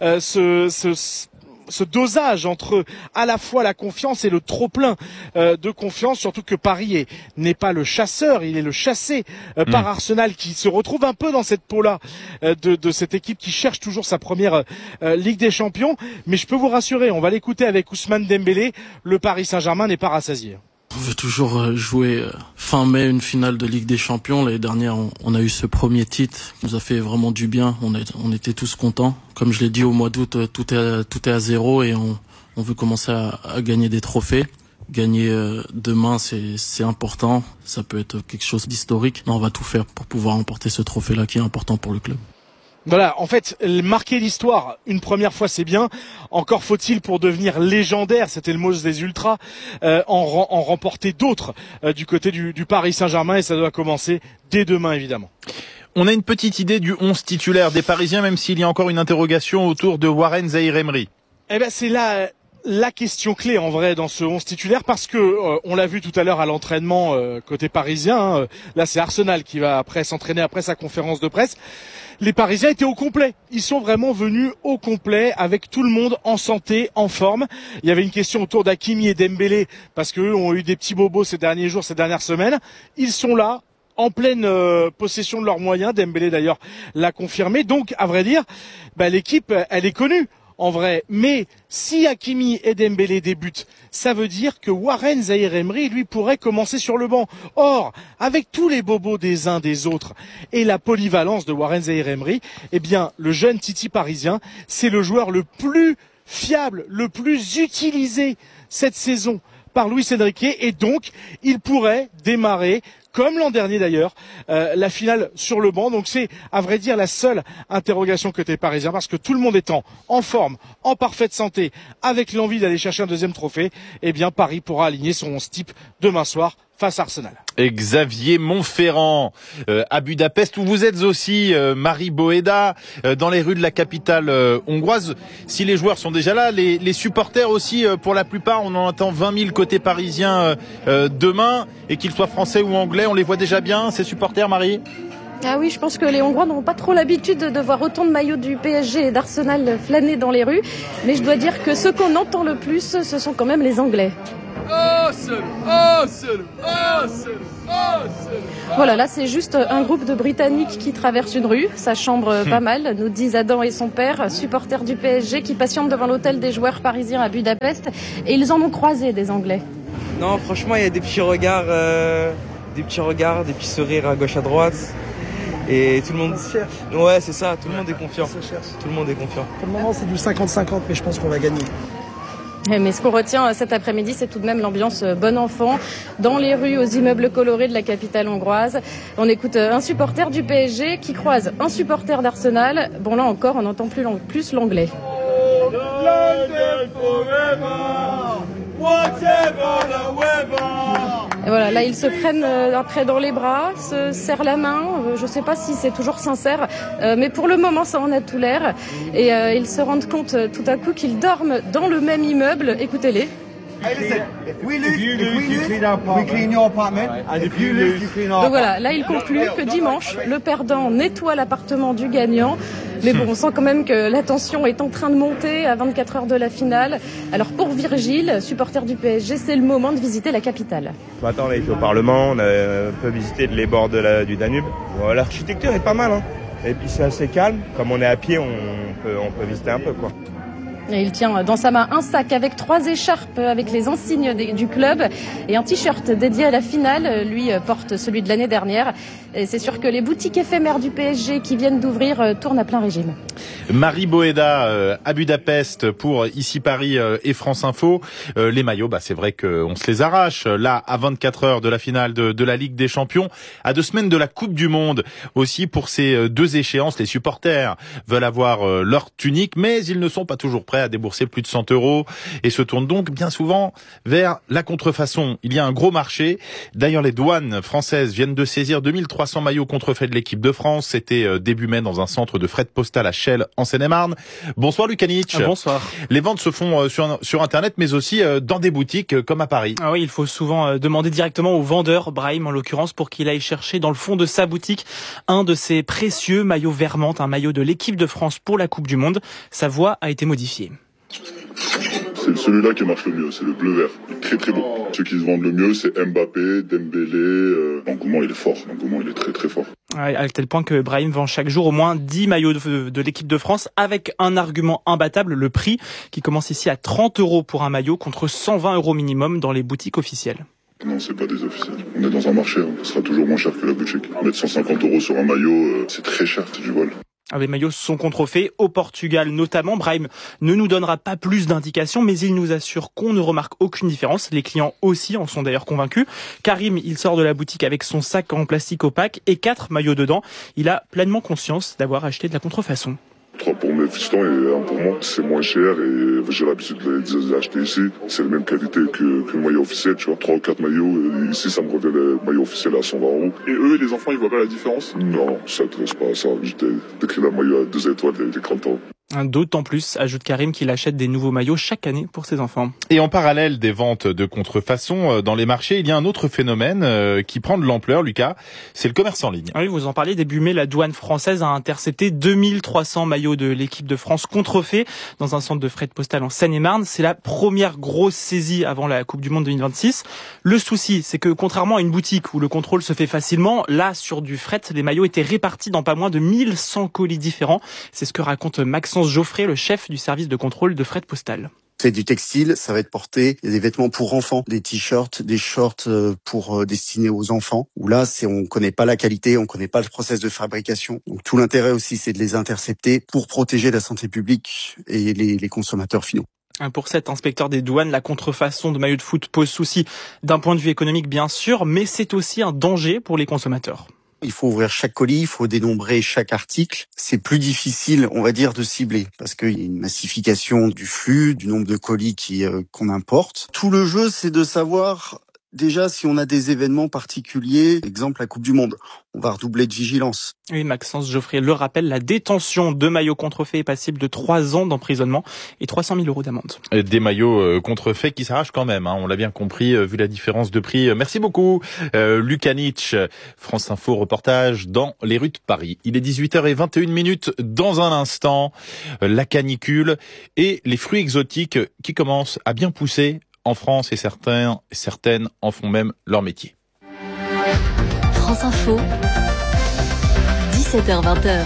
ce dosage entre à la fois la confiance et le trop-plein de confiance, surtout que Paris n'est pas le chasseur, il est le chassé par Arsenal qui se retrouve un peu dans cette peau-là de cette équipe qui cherche toujours sa première Ligue des Champions. Mais je peux vous rassurer, on va l'écouter avec Ousmane Dembélé, le Paris Saint-Germain n'est pas rassasié. On veut toujours jouer fin mai une finale de Ligue des Champions. L'année dernière, on a eu ce premier titre qui nous a fait vraiment du bien. On était tous contents. Comme je l'ai dit au mois d'août, tout est à zéro et on veut commencer à gagner des trophées. Gagner demain, c'est important. Ça peut être quelque chose d'historique. On va tout faire pour pouvoir emporter ce trophée-là qui est important pour le club. Voilà, en fait, marquer l'histoire une première fois, c'est bien. Encore faut-il pour devenir légendaire, c'était le mot des Ultras, en remporter d'autres du côté du Paris Saint-Germain et ça doit commencer dès demain, évidemment. On a une petite idée du 11 titulaire des Parisiens, même s'il y a encore une interrogation autour de Warren Zaïre-Emery. Eh ben, c'est la question clé en vrai dans ce 11 titulaire parce que on l'a vu tout à l'heure à l'entraînement côté parisien. Là, c'est Arsenal qui va s'entraîner après sa conférence de presse. Les Parisiens étaient au complet. Ils sont vraiment venus au complet avec tout le monde en santé, en forme. Il y avait une question autour d'Hakimi et Dembélé parce qu'eux ont eu des petits bobos ces derniers jours, ces dernières semaines. Ils sont là, en pleine possession de leurs moyens. Dembélé d'ailleurs l'a confirmé. Donc, à vrai dire, l'équipe, elle est connue. En vrai, mais si Hakimi et Dembélé débutent, ça veut dire que Warren Zaïre-Emery, lui, pourrait commencer sur le banc. Or, avec tous les bobos des uns des autres et la polyvalence de Warren Zaïre-Emery, eh bien, le jeune Titi parisien, c'est le joueur le plus fiable, le plus utilisé cette saison par Luis Enrique et donc, il pourrait démarrer comme l'an dernier d'ailleurs, la finale sur le banc. Donc c'est, à vrai dire, la seule interrogation côté parisien, parce que tout le monde étant en forme, en parfaite santé, avec l'envie d'aller chercher un deuxième trophée, eh bien Paris pourra aligner son 11 type demain soir face à Arsenal. Et Xavier Montferrand à Budapest, où vous êtes aussi, Marie Boéda, dans les rues de la capitale hongroise. Si les joueurs sont déjà là, les supporters aussi, pour la plupart, on en attend 20 000 côté parisien demain, et qu'ils soient français ou anglais, on les voit déjà bien, ces supporters, Marie ? Ah oui, je pense que les Hongrois n'ont pas trop l'habitude de voir autant de maillots du PSG et d'Arsenal flâner dans les rues. Mais je dois dire que ceux qu'on entend le plus, ce sont quand même les Anglais. Awesome, awesome, awesome, awesome. Voilà, là c'est juste un groupe de Britanniques qui traverse une rue. Ça chambre pas mal, nous disent Adam et son père, supporters du PSG qui patientent devant l'hôtel des joueurs parisiens à Budapest. Et ils en ont croisé des Anglais. Non, franchement, il y a des petits regards, des petits sourires à gauche à droite. Et tout le monde cherche. Ouais, c'est ça, tout le monde est confiant. Tout le monde est confiant. Pour le moment, c'est du 50-50, mais je pense qu'on va gagner. Mais ce qu'on retient cet après-midi, c'est tout de même l'ambiance bon enfant dans les rues aux immeubles colorés de la capitale hongroise. On écoute un supporter du PSG qui croise un supporter d'Arsenal. Bon, là encore, on entend plus l'anglais. Et voilà, là ils se prennent après dans les bras, se serrent la main. Je ne sais pas si c'est toujours sincère, mais pour le moment ça en a tout l'air. Et ils se rendent compte tout à coup qu'ils dorment dans le même immeuble. Écoutez-les. Donc voilà, là il conclut que dimanche, le perdant nettoie l'appartement du gagnant. Mais bon, on sent quand même que la tension est en train de monter à 24 heures de la finale. Alors pour Virgile, supporter du PSG, c'est le moment de visiter la capitale. Ce matin, on a été au Parlement, on a un peu visité les bords du Danube. Bon, l'architecture est pas mal, hein. Et puis c'est assez calme. Comme on est à pied, on peut visiter un peu, quoi. Et il tient dans sa main un sac avec 3 écharpes avec les insignes du club et un t-shirt dédié à la finale. Lui porte celui de l'année dernière. Et c'est sûr que les boutiques éphémères du PSG qui viennent d'ouvrir tournent à plein régime. Marie Boéda à Budapest pour Ici Paris et France Info. Les maillots, c'est vrai qu'on se les arrache. Là, à 24 heures de la finale de la Ligue des Champions, à 2 semaines de la Coupe du Monde. Aussi pour ces 2 échéances, les supporters veulent avoir leur tunique, mais ils ne sont pas toujours prêts à débourser plus de 100 € et se tournent donc bien souvent vers la contrefaçon. Il y a un gros marché. D'ailleurs, les douanes françaises viennent de saisir 2300 maillots contrefaits de l'équipe de France. C'était début mai dans un centre de fret postal à Chelles en Seine-et-Marne. Bonsoir Lukanich. Bonsoir. Les ventes se font sur Internet, mais aussi dans des boutiques comme à Paris. Ah oui, il faut souvent demander directement au vendeur, Brahim en l'occurrence, pour qu'il aille chercher dans le fond de sa boutique un de ses précieux maillots Vermont, un maillot de l'équipe de France pour la Coupe du Monde. Sa voix a été modifiée. C'est celui-là qui marche le mieux, c'est le bleu-vert. Il est très très beau. Ceux qui se vendent le mieux, c'est Mbappé, Dembélé. L'engouement, il est fort. L'engouement, il est très très fort. À tel point que Brahim vend chaque jour au moins 10 maillots de l'équipe de France avec un argument imbattable, le prix, qui commence ici à 30 € pour un maillot contre 120 € minimum dans les boutiques officielles. Non, c'est pas des officiels. On est dans un marché, ce sera toujours moins cher que la boutique. Mettre 150 € sur un maillot, c'est très cher, c'est du vol. Les maillots sont contrefaits au Portugal notamment. Brahim ne nous donnera pas plus d'indications, mais il nous assure qu'on ne remarque aucune différence. Les clients aussi en sont d'ailleurs convaincus. Karim, il sort de la boutique avec son sac en plastique opaque et 4 maillots dedans. Il a pleinement conscience d'avoir acheté de la contrefaçon. 3 pour mes fistons et 1 pour moi, c'est moins cher et j'ai l'habitude de les acheter ici. C'est la même qualité que le maillot officiel, tu vois. 3 ou 4 maillots, ici ça me revient le maillot officiel à 120 €. Et eux, les enfants, ils voient pas la différence? Non, ça t'intéresse pas à ça. J'étais décrit un maillot à 2 étoiles il y a 30 ans. D'autant plus, ajoute Karim, qu'il achète des nouveaux maillots chaque année pour ses enfants. Et en parallèle des ventes de contrefaçon dans les marchés, il y a un autre phénomène qui prend de l'ampleur, Lucas, c'est le commerce en ligne. Oui, vous en parlez, début mai, la douane française a intercepté 2300 maillots de l'équipe de France contrefaits dans un centre de fret postal en Seine-et-Marne. C'est la première grosse saisie avant la Coupe du Monde 2026. Le souci, c'est que contrairement à une boutique où le contrôle se fait facilement, là, sur du fret, les maillots étaient répartis dans pas moins de 1100 colis différents. C'est ce que raconte Maxence Geoffrey, le chef du service de contrôle de fret postal. C'est du textile, ça va être porté. Il y a des vêtements pour enfants, des t-shirts, des shorts pour destinés aux enfants. Où là, on connaît pas la qualité, on connaît pas le process de fabrication. Donc tout l'intérêt aussi, c'est de les intercepter pour protéger la santé publique et les consommateurs finaux. Pour cet inspecteur des douanes, la contrefaçon de maillots de foot pose souci d'un point de vue économique, bien sûr, mais c'est aussi un danger pour les consommateurs. Il faut ouvrir chaque colis, il faut dénombrer chaque article. C'est plus difficile, on va dire, de cibler parce qu'il y a une massification du flux, du nombre de colis qu'on importe. Tout le jeu, c'est de savoir Déjà, si on a des événements particuliers, exemple la Coupe du Monde, on va redoubler de vigilance. Oui, Maxence Geoffrier le rappelle, la détention de maillots contrefaits est passible de 3 ans d'emprisonnement et 300 000 € d'amende. Des maillots contrefaits qui s'arrachent quand même, on l'a bien compris, vu la différence de prix. Merci beaucoup, Luka Nietzsche, France Info, reportage dans les rues de Paris. Il est 18h21 dans un instant, la canicule et les fruits exotiques qui commencent à bien pousser en France et certaines en font même leur métier. France Info, 17h-20h.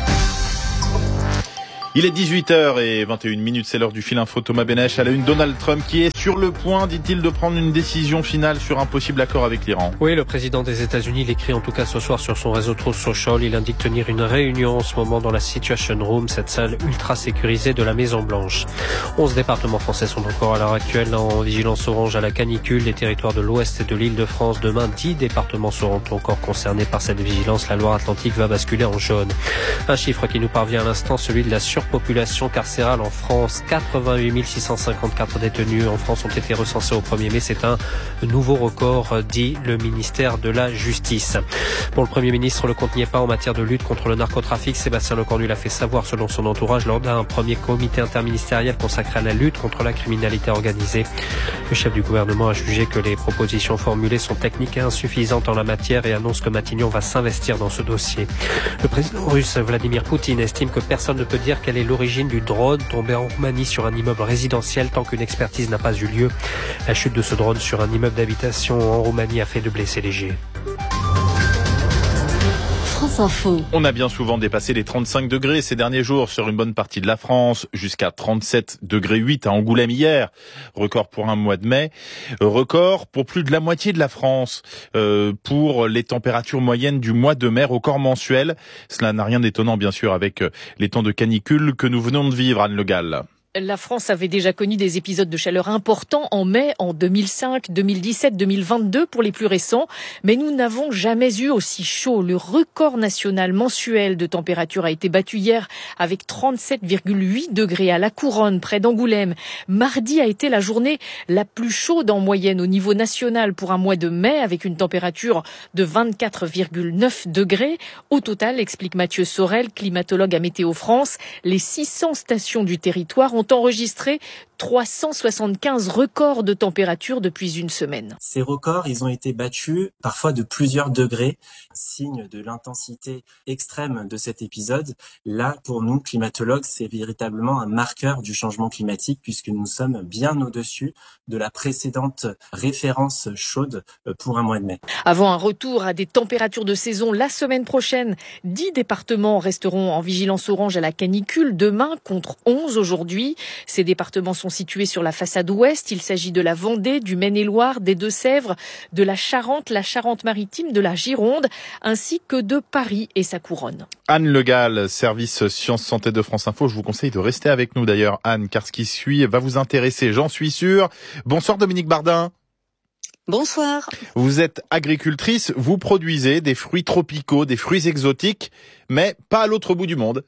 Il est 18h21, c'est l'heure du fil info. Thomas Benech à la une. Donald Trump qui est sur le point, dit-il, de prendre une décision finale sur un possible accord avec l'Iran. Oui, le président des États-Unis l'écrit en tout cas ce soir sur son réseau Truth Social. Il indique tenir une réunion en ce moment dans la Situation Room, cette salle ultra sécurisée de la Maison Blanche. 11 départements français sont encore à l'heure actuelle en vigilance orange à la canicule. Les territoires de l'Ouest et de l'Île-de-France. Demain, 10 départements seront encore concernés par cette vigilance. La Loire-Atlantique va basculer en jaune. Un chiffre qui nous parvient à l'instant, celui de la surpopulation carcérale en France. 88 654 détenus en France ont été recensés au 1er mai. C'est un nouveau record, dit le ministère de la Justice. Pour le Premier ministre, le compte n'y est pas en matière de lutte contre le narcotrafic. Sébastien Lecornu l'a fait savoir selon son entourage lors d'un premier comité interministériel consacré à la lutte contre la criminalité organisée. Le chef du gouvernement a jugé que les propositions formulées sont techniques et insuffisantes en la matière et annonce que Matignon va s'investir dans ce dossier. Le président russe Vladimir Poutine estime que personne ne peut dire quelle est l'origine du drone tombé en Roumanie sur un immeuble résidentiel tant qu'une expertise n'a pas eu lieu. La chute de ce drone sur un immeuble d'habitation en Roumanie a fait 2 blessés légers. France Info. On a bien souvent dépassé les 35 degrés ces derniers jours sur une bonne partie de la France, jusqu'à 37,8 degrés à Angoulême hier. Record pour un mois de mai, record pour plus de la moitié de la France pour les températures moyennes du mois de mai, record mensuel. Cela n'a rien d'étonnant bien sûr avec les temps de canicule que nous venons de vivre, Anne Le Gall. La France avait déjà connu des épisodes de chaleur importants en mai, en 2005, 2017, 2022 pour les plus récents. Mais nous n'avons jamais eu aussi chaud. Le record national mensuel de température a été battu hier avec 37,8 degrés à La Couronne, près d'Angoulême. Mardi a été la journée la plus chaude en moyenne au niveau national pour un mois de mai, avec une température de 24,9 degrés. Au total, explique Mathieu Sorel, climatologue à Météo France, les 600 stations du territoire ont enregistré 375 records de température depuis une semaine. Ces records, ils ont été battus parfois de plusieurs degrés, signe de l'intensité extrême de cet épisode. Là, pour nous, climatologues, c'est véritablement un marqueur du changement climatique puisque nous sommes bien au-dessus de la précédente référence chaude pour un mois de mai. Avant un retour à des températures de saison la semaine prochaine, 10 départements resteront en vigilance orange à la canicule demain contre 11 aujourd'hui. Ces départements sont situés sur la façade ouest. Il s'agit de la Vendée, du Maine-et-Loire, des Deux-Sèvres, de la Charente-Maritime, de la Gironde, ainsi que de Paris et sa couronne. Anne Le Gall, service Sciences Santé de France Info. Je vous conseille de rester avec nous d'ailleurs, Anne, car ce qui suit va vous intéresser, j'en suis sûr. Bonsoir Dominique Bardin. Bonsoir. Vous êtes agricultrice, vous produisez des fruits tropicaux, des fruits exotiques, mais pas à l'autre bout du monde.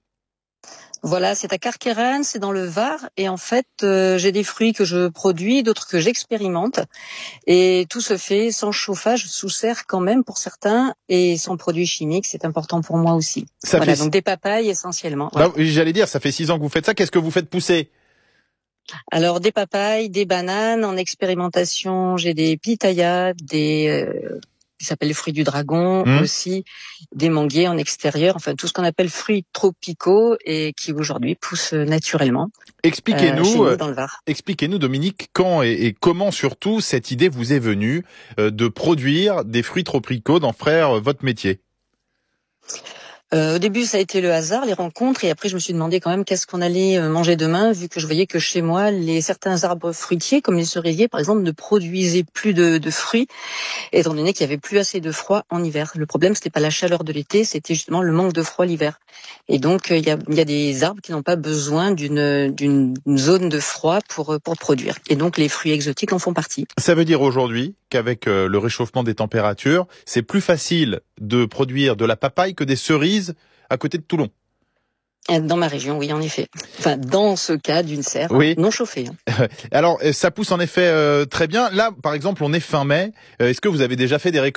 Voilà, c'est à Carqueiranne, c'est dans le Var, et en fait, j'ai des fruits que je produis, d'autres que j'expérimente, et tout se fait sans chauffage, sous serre quand même pour certains, et sans produits chimiques, c'est important pour moi aussi. Voilà, donc des papayes essentiellement. Voilà. Bah, j'allais dire, ça fait 6 ans que vous faites ça, qu'est-ce que vous faites pousser ? Alors des papayes, des bananes, en expérimentation, j'ai des pitayas, qui s'appellent les fruits du dragon, aussi des manguiers en extérieur, enfin tout ce qu'on appelle fruits tropicaux et qui aujourd'hui poussent naturellement. Expliquez-nous, dans le Var. Expliquez-nous Dominique, quand et comment surtout cette idée vous est venue de produire des fruits tropicaux, d'en faire votre métier. Au début, ça a été le hasard, les rencontres, et après, je me suis demandé quand même qu'est-ce qu'on allait manger demain, vu que je voyais que chez moi, certains arbres fruitiers, comme les cerisiers, par exemple, ne produisaient plus de fruits, étant donné qu'il y avait plus assez de froid en hiver. Le problème, c'était pas la chaleur de l'été, c'était justement le manque de froid l'hiver. Et donc, il y a des arbres qui n'ont pas besoin d'une zone de froid pour produire. Et donc, les fruits exotiques en font partie. Ça veut dire aujourd'hui qu'avec le réchauffement des températures, c'est plus facile de produire de la papaye que des cerises à côté de Toulon. Dans ma région, oui, en effet. Enfin, dans ce cas d'une serre non chauffée. Alors, ça pousse en effet très bien. Là, par exemple, on est fin mai. Est-ce que vous avez déjà fait des récoltes ?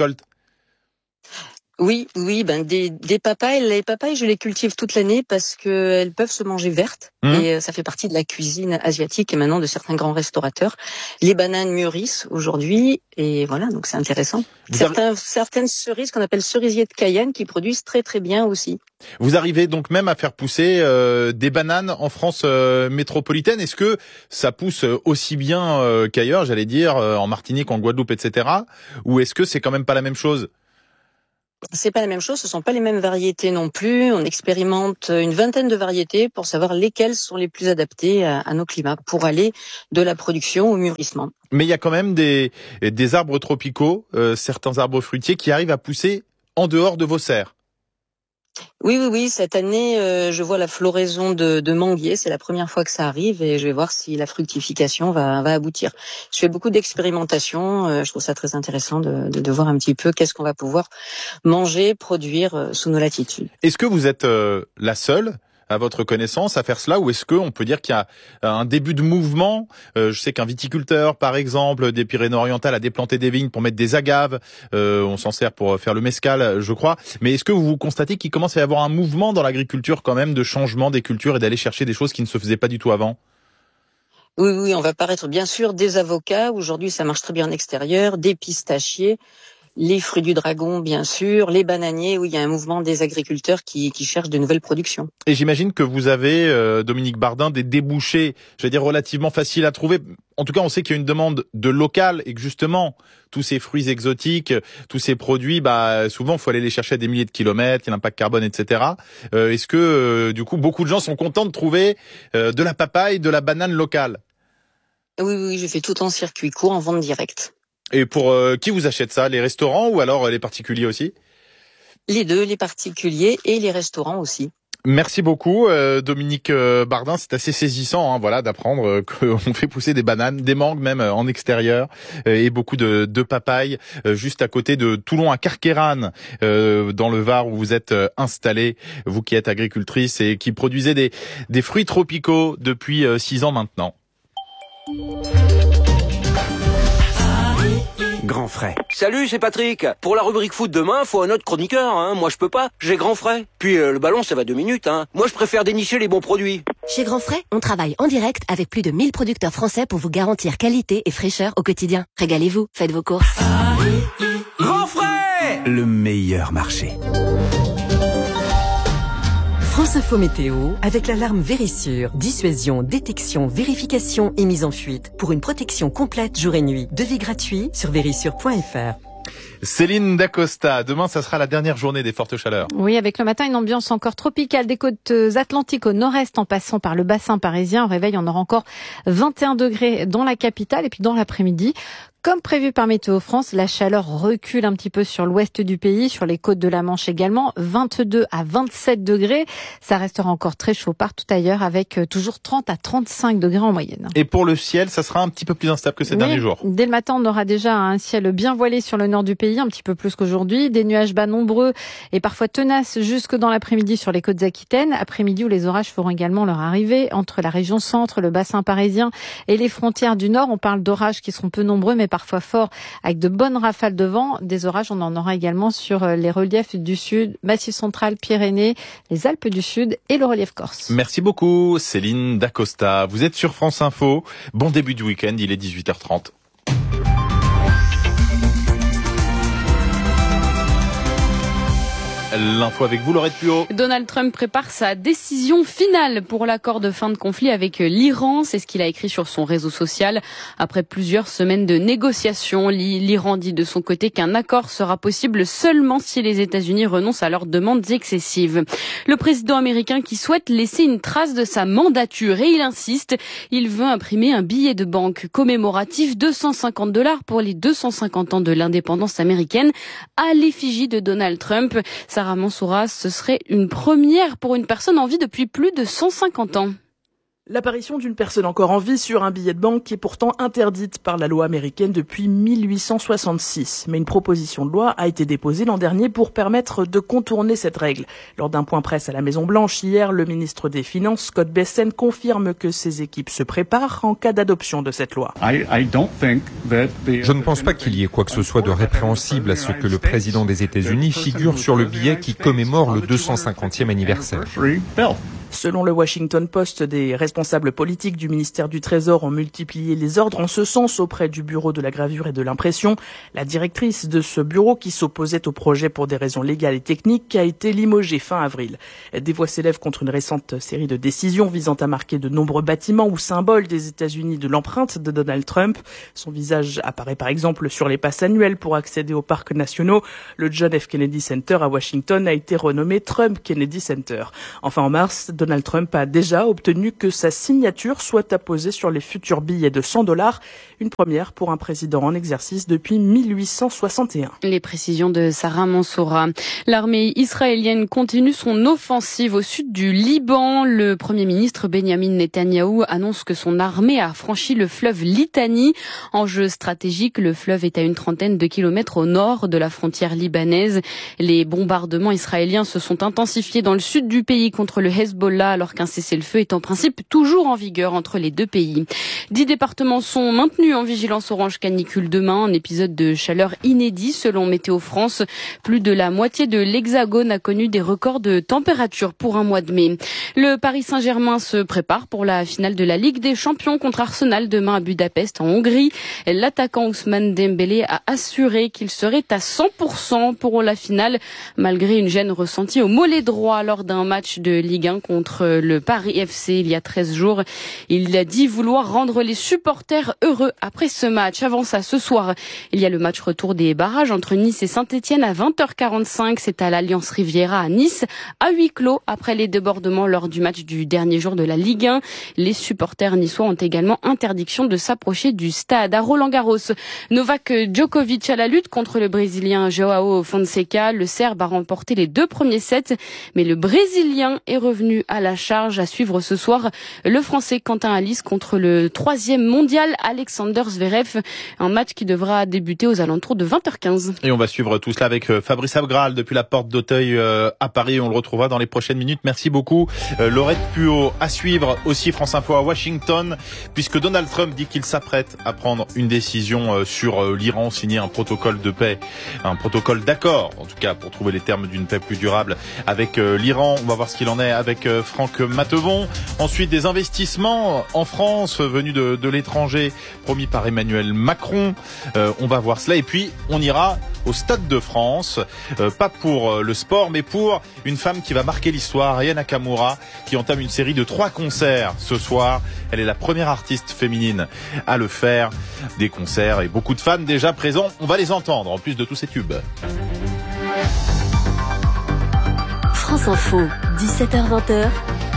Oui, des papayes. Les papayes, je les cultive toute l'année parce que elles peuvent se manger vertes et ça fait partie de la cuisine asiatique et maintenant de certains grands restaurateurs. Les bananes mûrissent aujourd'hui et voilà, donc c'est intéressant. Certaines cerises qu'on appelle cerisiers de Cayenne qui produisent très très bien aussi. Vous arrivez donc même à faire pousser des bananes en France métropolitaine. Est-ce que ça pousse aussi bien qu'ailleurs, j'allais dire, en Martinique, en Guadeloupe, etc. Ou est-ce que c'est quand même pas la même chose ? C'est pas la même chose, ce sont pas les mêmes variétés non plus. On expérimente une vingtaine de variétés pour savoir lesquelles sont les plus adaptées à nos climats pour aller de la production au mûrissement. Mais il y a quand même des arbres tropicaux, certains arbres fruitiers qui arrivent à pousser en dehors de vos serres. Oui. Cette année, je vois la floraison de manguiers. C'est la première fois que ça arrive et je vais voir si la fructification va aboutir. Je fais beaucoup d'expérimentations. Je trouve ça très intéressant de voir un petit peu qu'est-ce qu'on va pouvoir manger, produire sous nos latitudes. Est-ce que vous êtes la seule à votre connaissance à faire cela, ou est-ce qu'on peut dire qu'il y a un début de mouvement? Je sais qu'un viticulteur, par exemple, des Pyrénées-Orientales a déplanté des vignes pour mettre des agaves, on s'en sert pour faire le mezcal, je crois, mais est-ce que vous constatez qu'il commence à y avoir un mouvement dans l'agriculture quand même de changement des cultures et d'aller chercher des choses qui ne se faisaient pas du tout avant? Oui, on va paraître bien sûr des avocats, aujourd'hui ça marche très bien en extérieur, des pistachiers, les fruits du dragon, bien sûr, les bananiers, oui, il y a un mouvement des agriculteurs qui cherchent de nouvelles productions. Et j'imagine que vous avez, Dominique Bardin, des débouchés, j'allais dire relativement faciles à trouver. En tout cas, on sait qu'il y a une demande de local et que justement, tous ces fruits exotiques, tous ces produits, souvent, il faut aller les chercher à des milliers de kilomètres, il y a l'impact carbone, etc. Est-ce que, du coup, beaucoup de gens sont contents de trouver de la papaye, de la banane locale? Oui, je fais tout en circuit court, en vente directe. Et pour qui vous achète ça? Les restaurants ou alors les particuliers aussi? Les deux, les particuliers et les restaurants aussi. Merci beaucoup Dominique Bardin, c'est assez saisissant d'apprendre qu'on fait pousser des bananes, des mangues même en extérieur et beaucoup de papayes juste à côté de Toulon à Carqueiranne dans le Var où vous êtes installée, vous qui êtes agricultrice et qui produisez des fruits tropicaux depuis 6 ans maintenant. Grand frais. Salut, c'est Patrick. Pour la rubrique foot demain, faut un autre chroniqueur, hein. Moi, je peux pas. J'ai Grand frais. Puis le ballon, ça va 2 minutes, hein. Moi, je préfère dénicher les bons produits. Chez Grand frais, on travaille en direct avec plus de 1000 producteurs français pour vous garantir qualité et fraîcheur au quotidien. Régalez-vous, faites vos courses. Grand frais! Le meilleur marché. France Info Météo, avec l'alarme Vérissure. Dissuasion, détection, vérification et mise en fuite. Pour une protection complète jour et nuit. Devis gratuit sur vérissure.fr. Céline Dacosta, demain ça sera la dernière journée des fortes chaleurs. Oui, avec le matin une ambiance encore tropicale des côtes atlantiques au nord-est en passant par le bassin parisien. Au réveil, on aura encore 21 degrés dans la capitale et puis dans l'après-midi. Comme prévu par Météo France, la chaleur recule un petit peu sur l'ouest du pays, sur les côtes de la Manche également, 22 à 27 degrés. Ça restera encore très chaud partout ailleurs avec toujours 30 à 35 degrés en moyenne. Et pour le ciel, ça sera un petit peu plus instable que ces derniers jours. Dès le matin, on aura déjà un ciel bien voilé sur le nord du pays, un petit peu plus qu'aujourd'hui. Des nuages bas nombreux et parfois tenaces jusque dans l'après-midi sur les côtes aquitaines. Après-midi où les orages feront également leur arrivée entre la région centre, le bassin parisien et les frontières du nord. On parle d'orages qui seront peu nombreux mais parfois forts avec de bonnes rafales de vent. Des orages, on en aura également sur les reliefs du sud, Massif central, Pyrénées, les Alpes du Sud et le relief corse. Merci beaucoup Céline Dacosta. Vous êtes sur France Info. Bon début du week-end, il est 18h30. L'info avec vous, Laurette Puot. Donald Trump prépare sa décision finale pour l'accord de fin de conflit avec l'Iran. C'est ce qu'il a écrit sur son réseau social. Après plusieurs semaines de négociations, l'Iran dit de son côté qu'un accord sera possible seulement si les États-Unis renoncent à leurs demandes excessives. Le président américain qui souhaite laisser une trace de sa mandature et il insiste, il veut imprimer un billet de banque commémoratif $250 pour les 250 ans de l'indépendance américaine à l'effigie de Donald Trump. Sarah Mansoura, ce serait une première pour une personne en vie depuis plus de 150 ans. L'apparition d'une personne encore en vie sur un billet de banque est pourtant interdite par la loi américaine depuis 1866. Mais une proposition de loi a été déposée l'an dernier pour permettre de contourner cette règle. Lors d'un point presse à la Maison-Blanche hier, le ministre des Finances, Scott Bessent, confirme que ses équipes se préparent en cas d'adoption de cette loi. Je ne pense pas qu'il y ait quoi que ce soit de répréhensible à ce que le président des États-Unis figure sur le billet qui commémore le 250e anniversaire. Selon le Washington Post, des responsables politiques du ministère du Trésor ont multiplié les ordres en ce sens auprès du bureau de la gravure et de l'impression. La directrice de ce bureau, qui s'opposait au projet pour des raisons légales et techniques, a été limogée fin avril. Des voix s'élèvent contre une récente série de décisions visant à marquer de nombreux bâtiments ou symboles des États-Unis de l'empreinte de Donald Trump. Son visage apparaît par exemple sur les passes annuelles pour accéder aux parcs nationaux. Le John F. Kennedy Center à Washington a été renommé Trump Kennedy Center. Enfin, en mars, Donald Trump a déjà obtenu que sa signature soit apposée sur les futurs billets de $100, une première pour un président en exercice depuis 1861. Les précisions de Sarah Mansoura. L'armée israélienne continue son offensive au sud du Liban. Le Premier ministre Benjamin Netanyahou annonce que son armée a franchi le fleuve Litani. Enjeu stratégique, le fleuve est à une trentaine de kilomètres au nord de la frontière libanaise. Les bombardements israéliens se sont intensifiés dans le sud du pays contre le Hezbollah, alors qu'un cessez-le-feu est en principe toujours en vigueur entre les deux pays. 10 départements sont maintenus en vigilance orange canicule demain, un épisode de chaleur inédit selon Météo France. Plus de la moitié de l'Hexagone a connu des records de température pour un mois de mai. Le Paris Saint-Germain se prépare pour la finale de la Ligue des Champions contre Arsenal demain à Budapest en Hongrie. L'attaquant Ousmane Dembélé a assuré qu'il serait à 100% pour la finale, malgré une gêne ressentie au mollet droit lors d'un match de Ligue 1 contre le Paris FC il y a 13 jours. Il a dit vouloir rendre les supporters heureux après ce match. Avant ça, ce soir, il y a le match retour des barrages entre Nice et Saint-Etienne à 20h45. C'est à l'Alliance Riviera à Nice, à huis clos après les débordements lors du match du dernier jour de la Ligue 1. Les supporters niçois ont également interdiction de s'approcher du stade. À Roland-Garros, Novak Djokovic à la lutte contre le Brésilien João Fonseca. Le Serbe a remporté les 2 premiers sets, mais le Brésilien est revenu à la charge. À suivre ce soir, le Français Quentin Halys contre le 3e mondial Alexander Zverev. Un match qui devra débuter aux alentours de 20h15. Et on va suivre tout cela avec Fabrice Abgral depuis la porte d'Auteuil à Paris. On le retrouvera dans les prochaines minutes. Merci beaucoup. Laurette Puot à suivre aussi France Info à Washington, puisque Donald Trump dit qu'il s'apprête à prendre une décision sur l'Iran, signer un protocole de paix, un protocole d'accord, en tout cas pour trouver les termes d'une paix plus durable avec l'Iran. On va voir ce qu'il en est avec Franck Mattevon. Ensuite, des investissements en France venus de l'étranger promis par Emmanuel Macron. On va voir cela et puis on ira au Stade de France, pas pour le sport mais pour une femme qui va marquer l'histoire, Aya Nakamura, qui entame une série de 3 concerts ce soir. Elle est la première artiste féminine à le faire. Des concerts et beaucoup de fans déjà présents. On va les entendre en plus de tous ces tubes. France Info, 17h-20h.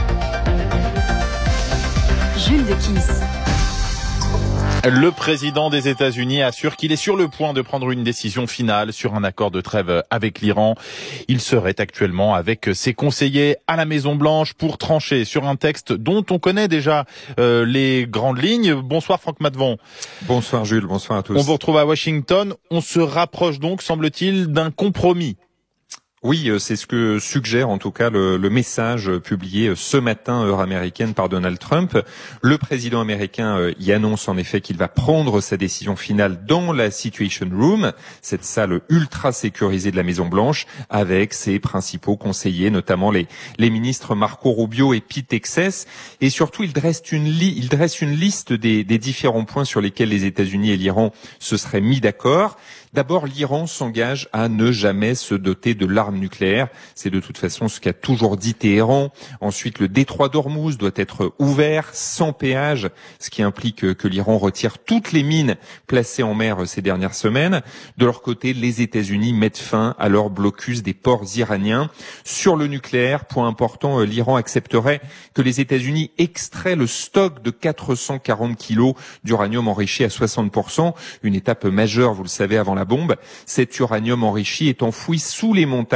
Jules Dequisse. Le président des États-Unis assure qu'il est sur le point de prendre une décision finale sur un accord de trêve avec l'Iran. Il serait actuellement avec ses conseillers à la Maison-Blanche pour trancher sur un texte dont on connaît déjà les grandes lignes. Bonsoir Franck Mattevon. Bonsoir Jules, bonsoir à tous. On vous retrouve à Washington. On se rapproche donc, semble-t-il, d'un compromis. Oui, c'est ce que suggère en tout cas le message publié ce matin, heure américaine, par Donald Trump. Le président américain y annonce en effet qu'il va prendre sa décision finale dans la Situation Room, cette salle ultra sécurisée de la Maison-Blanche, avec ses principaux conseillers, notamment les ministres Marco Rubio et Pete Hegseth. Et surtout, il dresse une liste des différents points sur lesquels les États-Unis et l'Iran se seraient mis d'accord. D'abord, l'Iran s'engage à ne jamais se doter de l'arme nucléaire. C'est de toute façon ce qu'a toujours dit Téhéran. Ensuite, le détroit d'Ormuz doit être ouvert, sans péage, ce qui implique que l'Iran retire toutes les mines placées en mer ces dernières semaines. De leur côté, les États-Unis mettent fin à leur blocus des ports iraniens. Sur le nucléaire, point important, l'Iran accepterait que les États-Unis extraient le stock de 440 kilos d'uranium enrichi à 60%, une étape majeure, vous le savez, avant la bombe. Cet uranium enrichi est enfoui sous les montagnes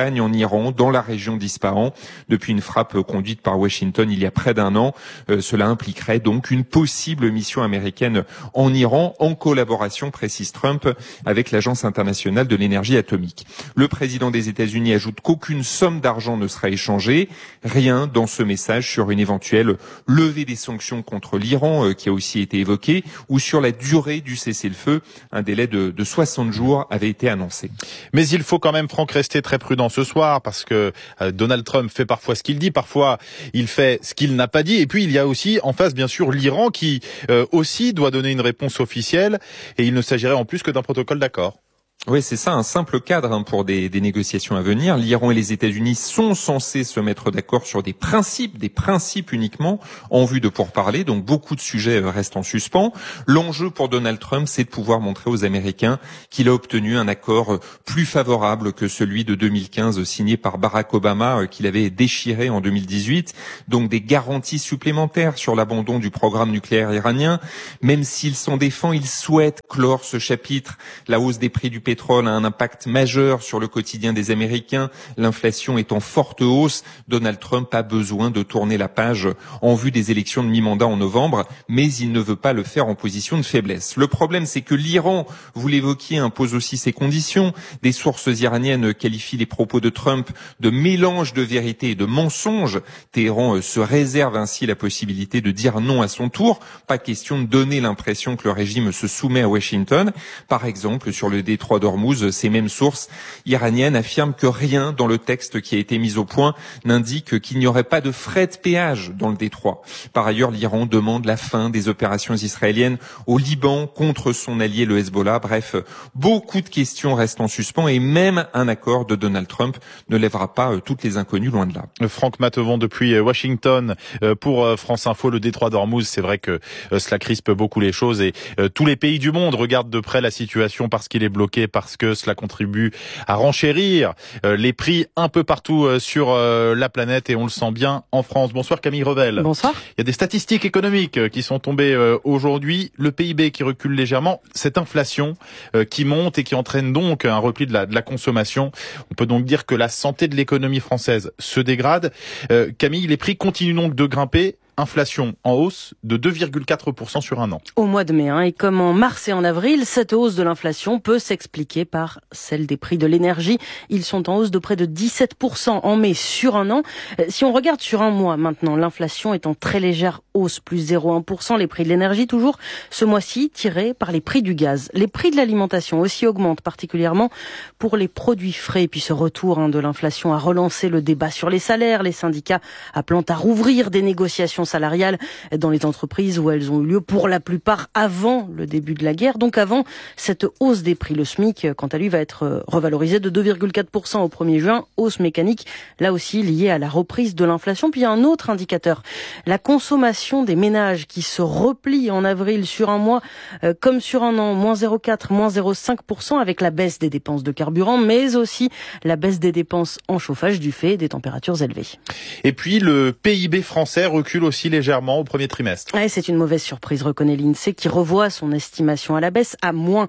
montagne en Iran, dans la région d'Ispahan, depuis une frappe conduite par Washington il y a près d'un an. Cela impliquerait donc une possible mission américaine en Iran, en collaboration, précise Trump, avec l'Agence internationale de l'énergie atomique. Le président des États-Unis ajoute qu'aucune somme d'argent ne sera échangée. Rien dans ce message sur une éventuelle levée des sanctions contre l'Iran, qui a aussi été évoquée, ou sur la durée du cessez-le-feu. Un délai de 60 jours avait été annoncé. Mais il faut quand même, Franck, rester très prudent ce soir, parce que Donald Trump fait parfois ce qu'il dit, parfois il fait ce qu'il n'a pas dit. Et puis il y a aussi en face, bien sûr, l'Iran qui aussi doit donner une réponse officielle. Et il ne s'agirait en plus que d'un protocole d'accord. Oui, c'est ça, un simple cadre pour des négociations à venir. L'Iran et les États-Unis sont censés se mettre d'accord sur des principes uniquement, en vue de pourparlers. Donc beaucoup de sujets restent en suspens. L'enjeu pour Donald Trump, c'est de pouvoir montrer aux Américains qu'il a obtenu un accord plus favorable que celui de 2015 signé par Barack Obama, qu'il avait déchiré en 2018. Donc des garanties supplémentaires sur l'abandon du programme nucléaire iranien. Même s'il s'en défend, il souhaite clore ce chapitre. La hausse des prix du pétrole a un impact majeur sur le quotidien des Américains. L'inflation est en forte hausse. Donald Trump a besoin de tourner la page en vue des élections de mi-mandat en novembre, mais il ne veut pas le faire en position de faiblesse. Le problème, c'est que l'Iran, vous l'évoquiez, impose aussi ses conditions. Des sources iraniennes qualifient les propos de Trump de mélange de vérité et de mensonge. Téhéran se réserve ainsi la possibilité de dire non à son tour. Pas question de donner l'impression que le régime se soumet à Washington. Par exemple, sur le détroit d'Ormuz, ces mêmes sources iraniennes affirment que rien dans le texte qui a été mis au point n'indique qu'il n'y aurait pas de frais de péage dans le détroit. Par ailleurs, l'Iran demande la fin des opérations israéliennes au Liban contre son allié le Hezbollah. Bref, beaucoup de questions restent en suspens et même un accord de Donald Trump ne lèvera pas toutes les inconnues, loin de là. Franck Matevon depuis Washington pour France Info. Le détroit d'Ormuz, c'est vrai que cela crispe beaucoup les choses et tous les pays du monde regardent de près la situation parce qu'il est bloqué, parce que cela contribue à renchérir les prix un peu partout sur la planète et on le sent bien en France. Bonsoir Camille Revel. Bonsoir. Il y a des statistiques économiques qui sont tombées aujourd'hui. Le PIB qui recule légèrement, cette inflation qui monte et qui entraîne donc un repli de la consommation. On peut donc dire que la santé de l'économie française se dégrade. Camille, les prix continuent donc de grimper. Inflation en hausse de 2,4% sur un an. Au mois de mai, et comme en mars et en avril, cette hausse de l'inflation peut s'expliquer par celle des prix de l'énergie. Ils sont en hausse de près de 17% en mai sur un an. Si on regarde sur un mois maintenant, l'inflation est en très légère hausse, plus 0,1%. Les prix de l'énergie toujours ce mois-ci tirés par les prix du gaz. Les prix de l'alimentation aussi augmentent, particulièrement pour les produits frais. Et puis ce retour de l'inflation a relancé le débat sur les salaires. Les syndicats appelant à rouvrir des négociations salariales dans les entreprises où elles ont eu lieu pour la plupart avant le début de la guerre, donc avant cette hausse des prix. Le SMIC, quant à lui, va être revalorisé de 2,4% au 1er juin, hausse mécanique, là aussi liée à la reprise de l'inflation. Puis il y a un autre indicateur, la consommation des ménages qui se replie en avril sur un mois comme sur un an, moins 0,4, moins 0,5% avec la baisse des dépenses de carburant, mais aussi la baisse des dépenses en chauffage du fait des températures élevées. Et puis le PIB français recule aussi légèrement au premier trimestre. Ouais, c'est une mauvaise surprise, reconnaît l'INSEE, qui revoit son estimation à la baisse à moins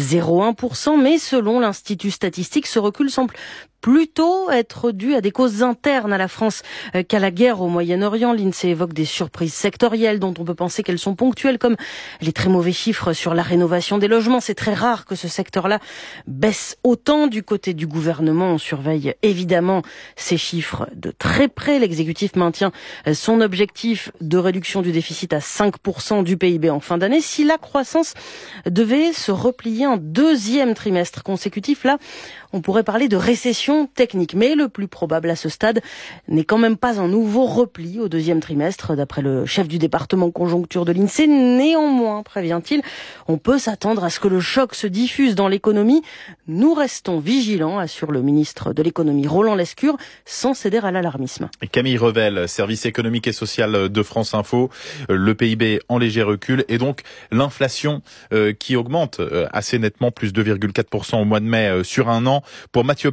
0,1%, mais selon l'Institut statistique, ce recul semble plutôt être dû à des causes internes à la France qu'à la guerre au Moyen-Orient. L'INSEE évoque des surprises sectorielles dont on peut penser qu'elles sont ponctuelles, comme les très mauvais chiffres sur la rénovation des logements. C'est très rare que ce secteur-là baisse autant. Du côté du gouvernement, on surveille évidemment ces chiffres de très près. L'exécutif maintient son objectif de réduction du déficit à 5% du PIB en fin d'année. Si la croissance devait se replier un deuxième trimestre consécutif, là, on pourrait parler de récession technique. Mais le plus probable à ce stade n'est quand même pas un nouveau repli au deuxième trimestre, d'après le chef du département conjoncture de l'INSEE. Néanmoins, prévient-il, on peut s'attendre à ce que le choc se diffuse dans l'économie. Nous restons vigilants, assure le ministre de l'économie Roland Lescure, sans céder à l'alarmisme. Camille Revel, service économique et social de France Info. Le PIB en léger recul et donc l'inflation qui augmente assez nettement, plus 2,4% au mois de mai sur un an. Pour Mathieu Plane, le directeur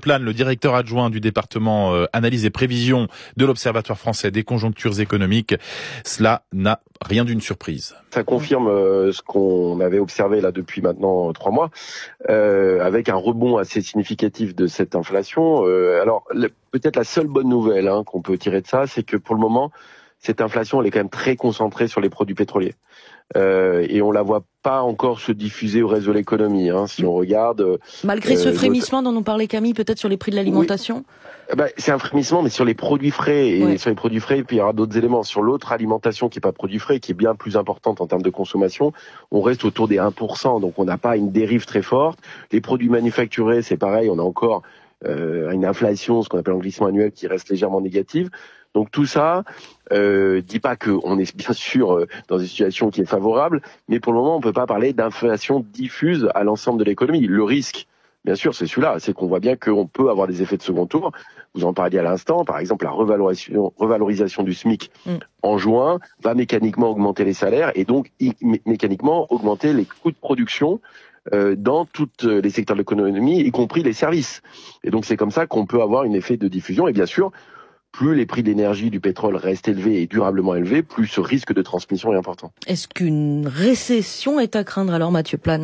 directeur adjoint du département analyse et prévision de l'Observatoire français des conjonctures économiques. Cela n'a rien d'une surprise. Ça confirme ce qu'on avait observé là depuis maintenant 3 mois, avec un rebond assez significatif de cette inflation. Alors peut-être la seule bonne nouvelle qu'on peut tirer de ça, c'est que pour le moment, cette inflation elle est quand même très concentrée sur les produits pétroliers. Et on la voit pas encore se diffuser au reste de l'économie. Si on regarde, malgré ce frémissement dont nous parlait Camille, peut-être sur les prix de l'alimentation. Oui. C'est un frémissement, mais sur les produits frais et sur les produits frais, puis il y aura d'autres éléments. Sur l'autre alimentation qui est pas produit frais, qui est bien plus importante en termes de consommation, on reste autour des 1%, donc on n'a pas une dérive très forte. Les produits manufacturés, c'est pareil, on a encore une inflation, ce qu'on appelle un glissement annuel, qui reste légèrement négative. Donc tout ça dit pas qu'on est bien sûr dans une situation qui est favorable, mais pour le moment on peut pas parler d'inflation diffuse à l'ensemble de l'économie. Le risque, bien sûr, c'est celui-là, c'est qu'on voit bien qu'on peut avoir des effets de second tour. Vous en parliez à l'instant, par exemple la revalorisation du SMIC en juin va mécaniquement augmenter les salaires et donc mécaniquement augmenter les coûts de production dans tous les secteurs de l'économie, y compris les services. Et donc c'est comme ça qu'on peut avoir un effet de diffusion. Et bien sûr, plus les prix de l'énergie, du pétrole restent élevés et durablement élevés, plus ce risque de transmission est important. Est-ce qu'une récession est à craindre alors, Mathieu Plane ?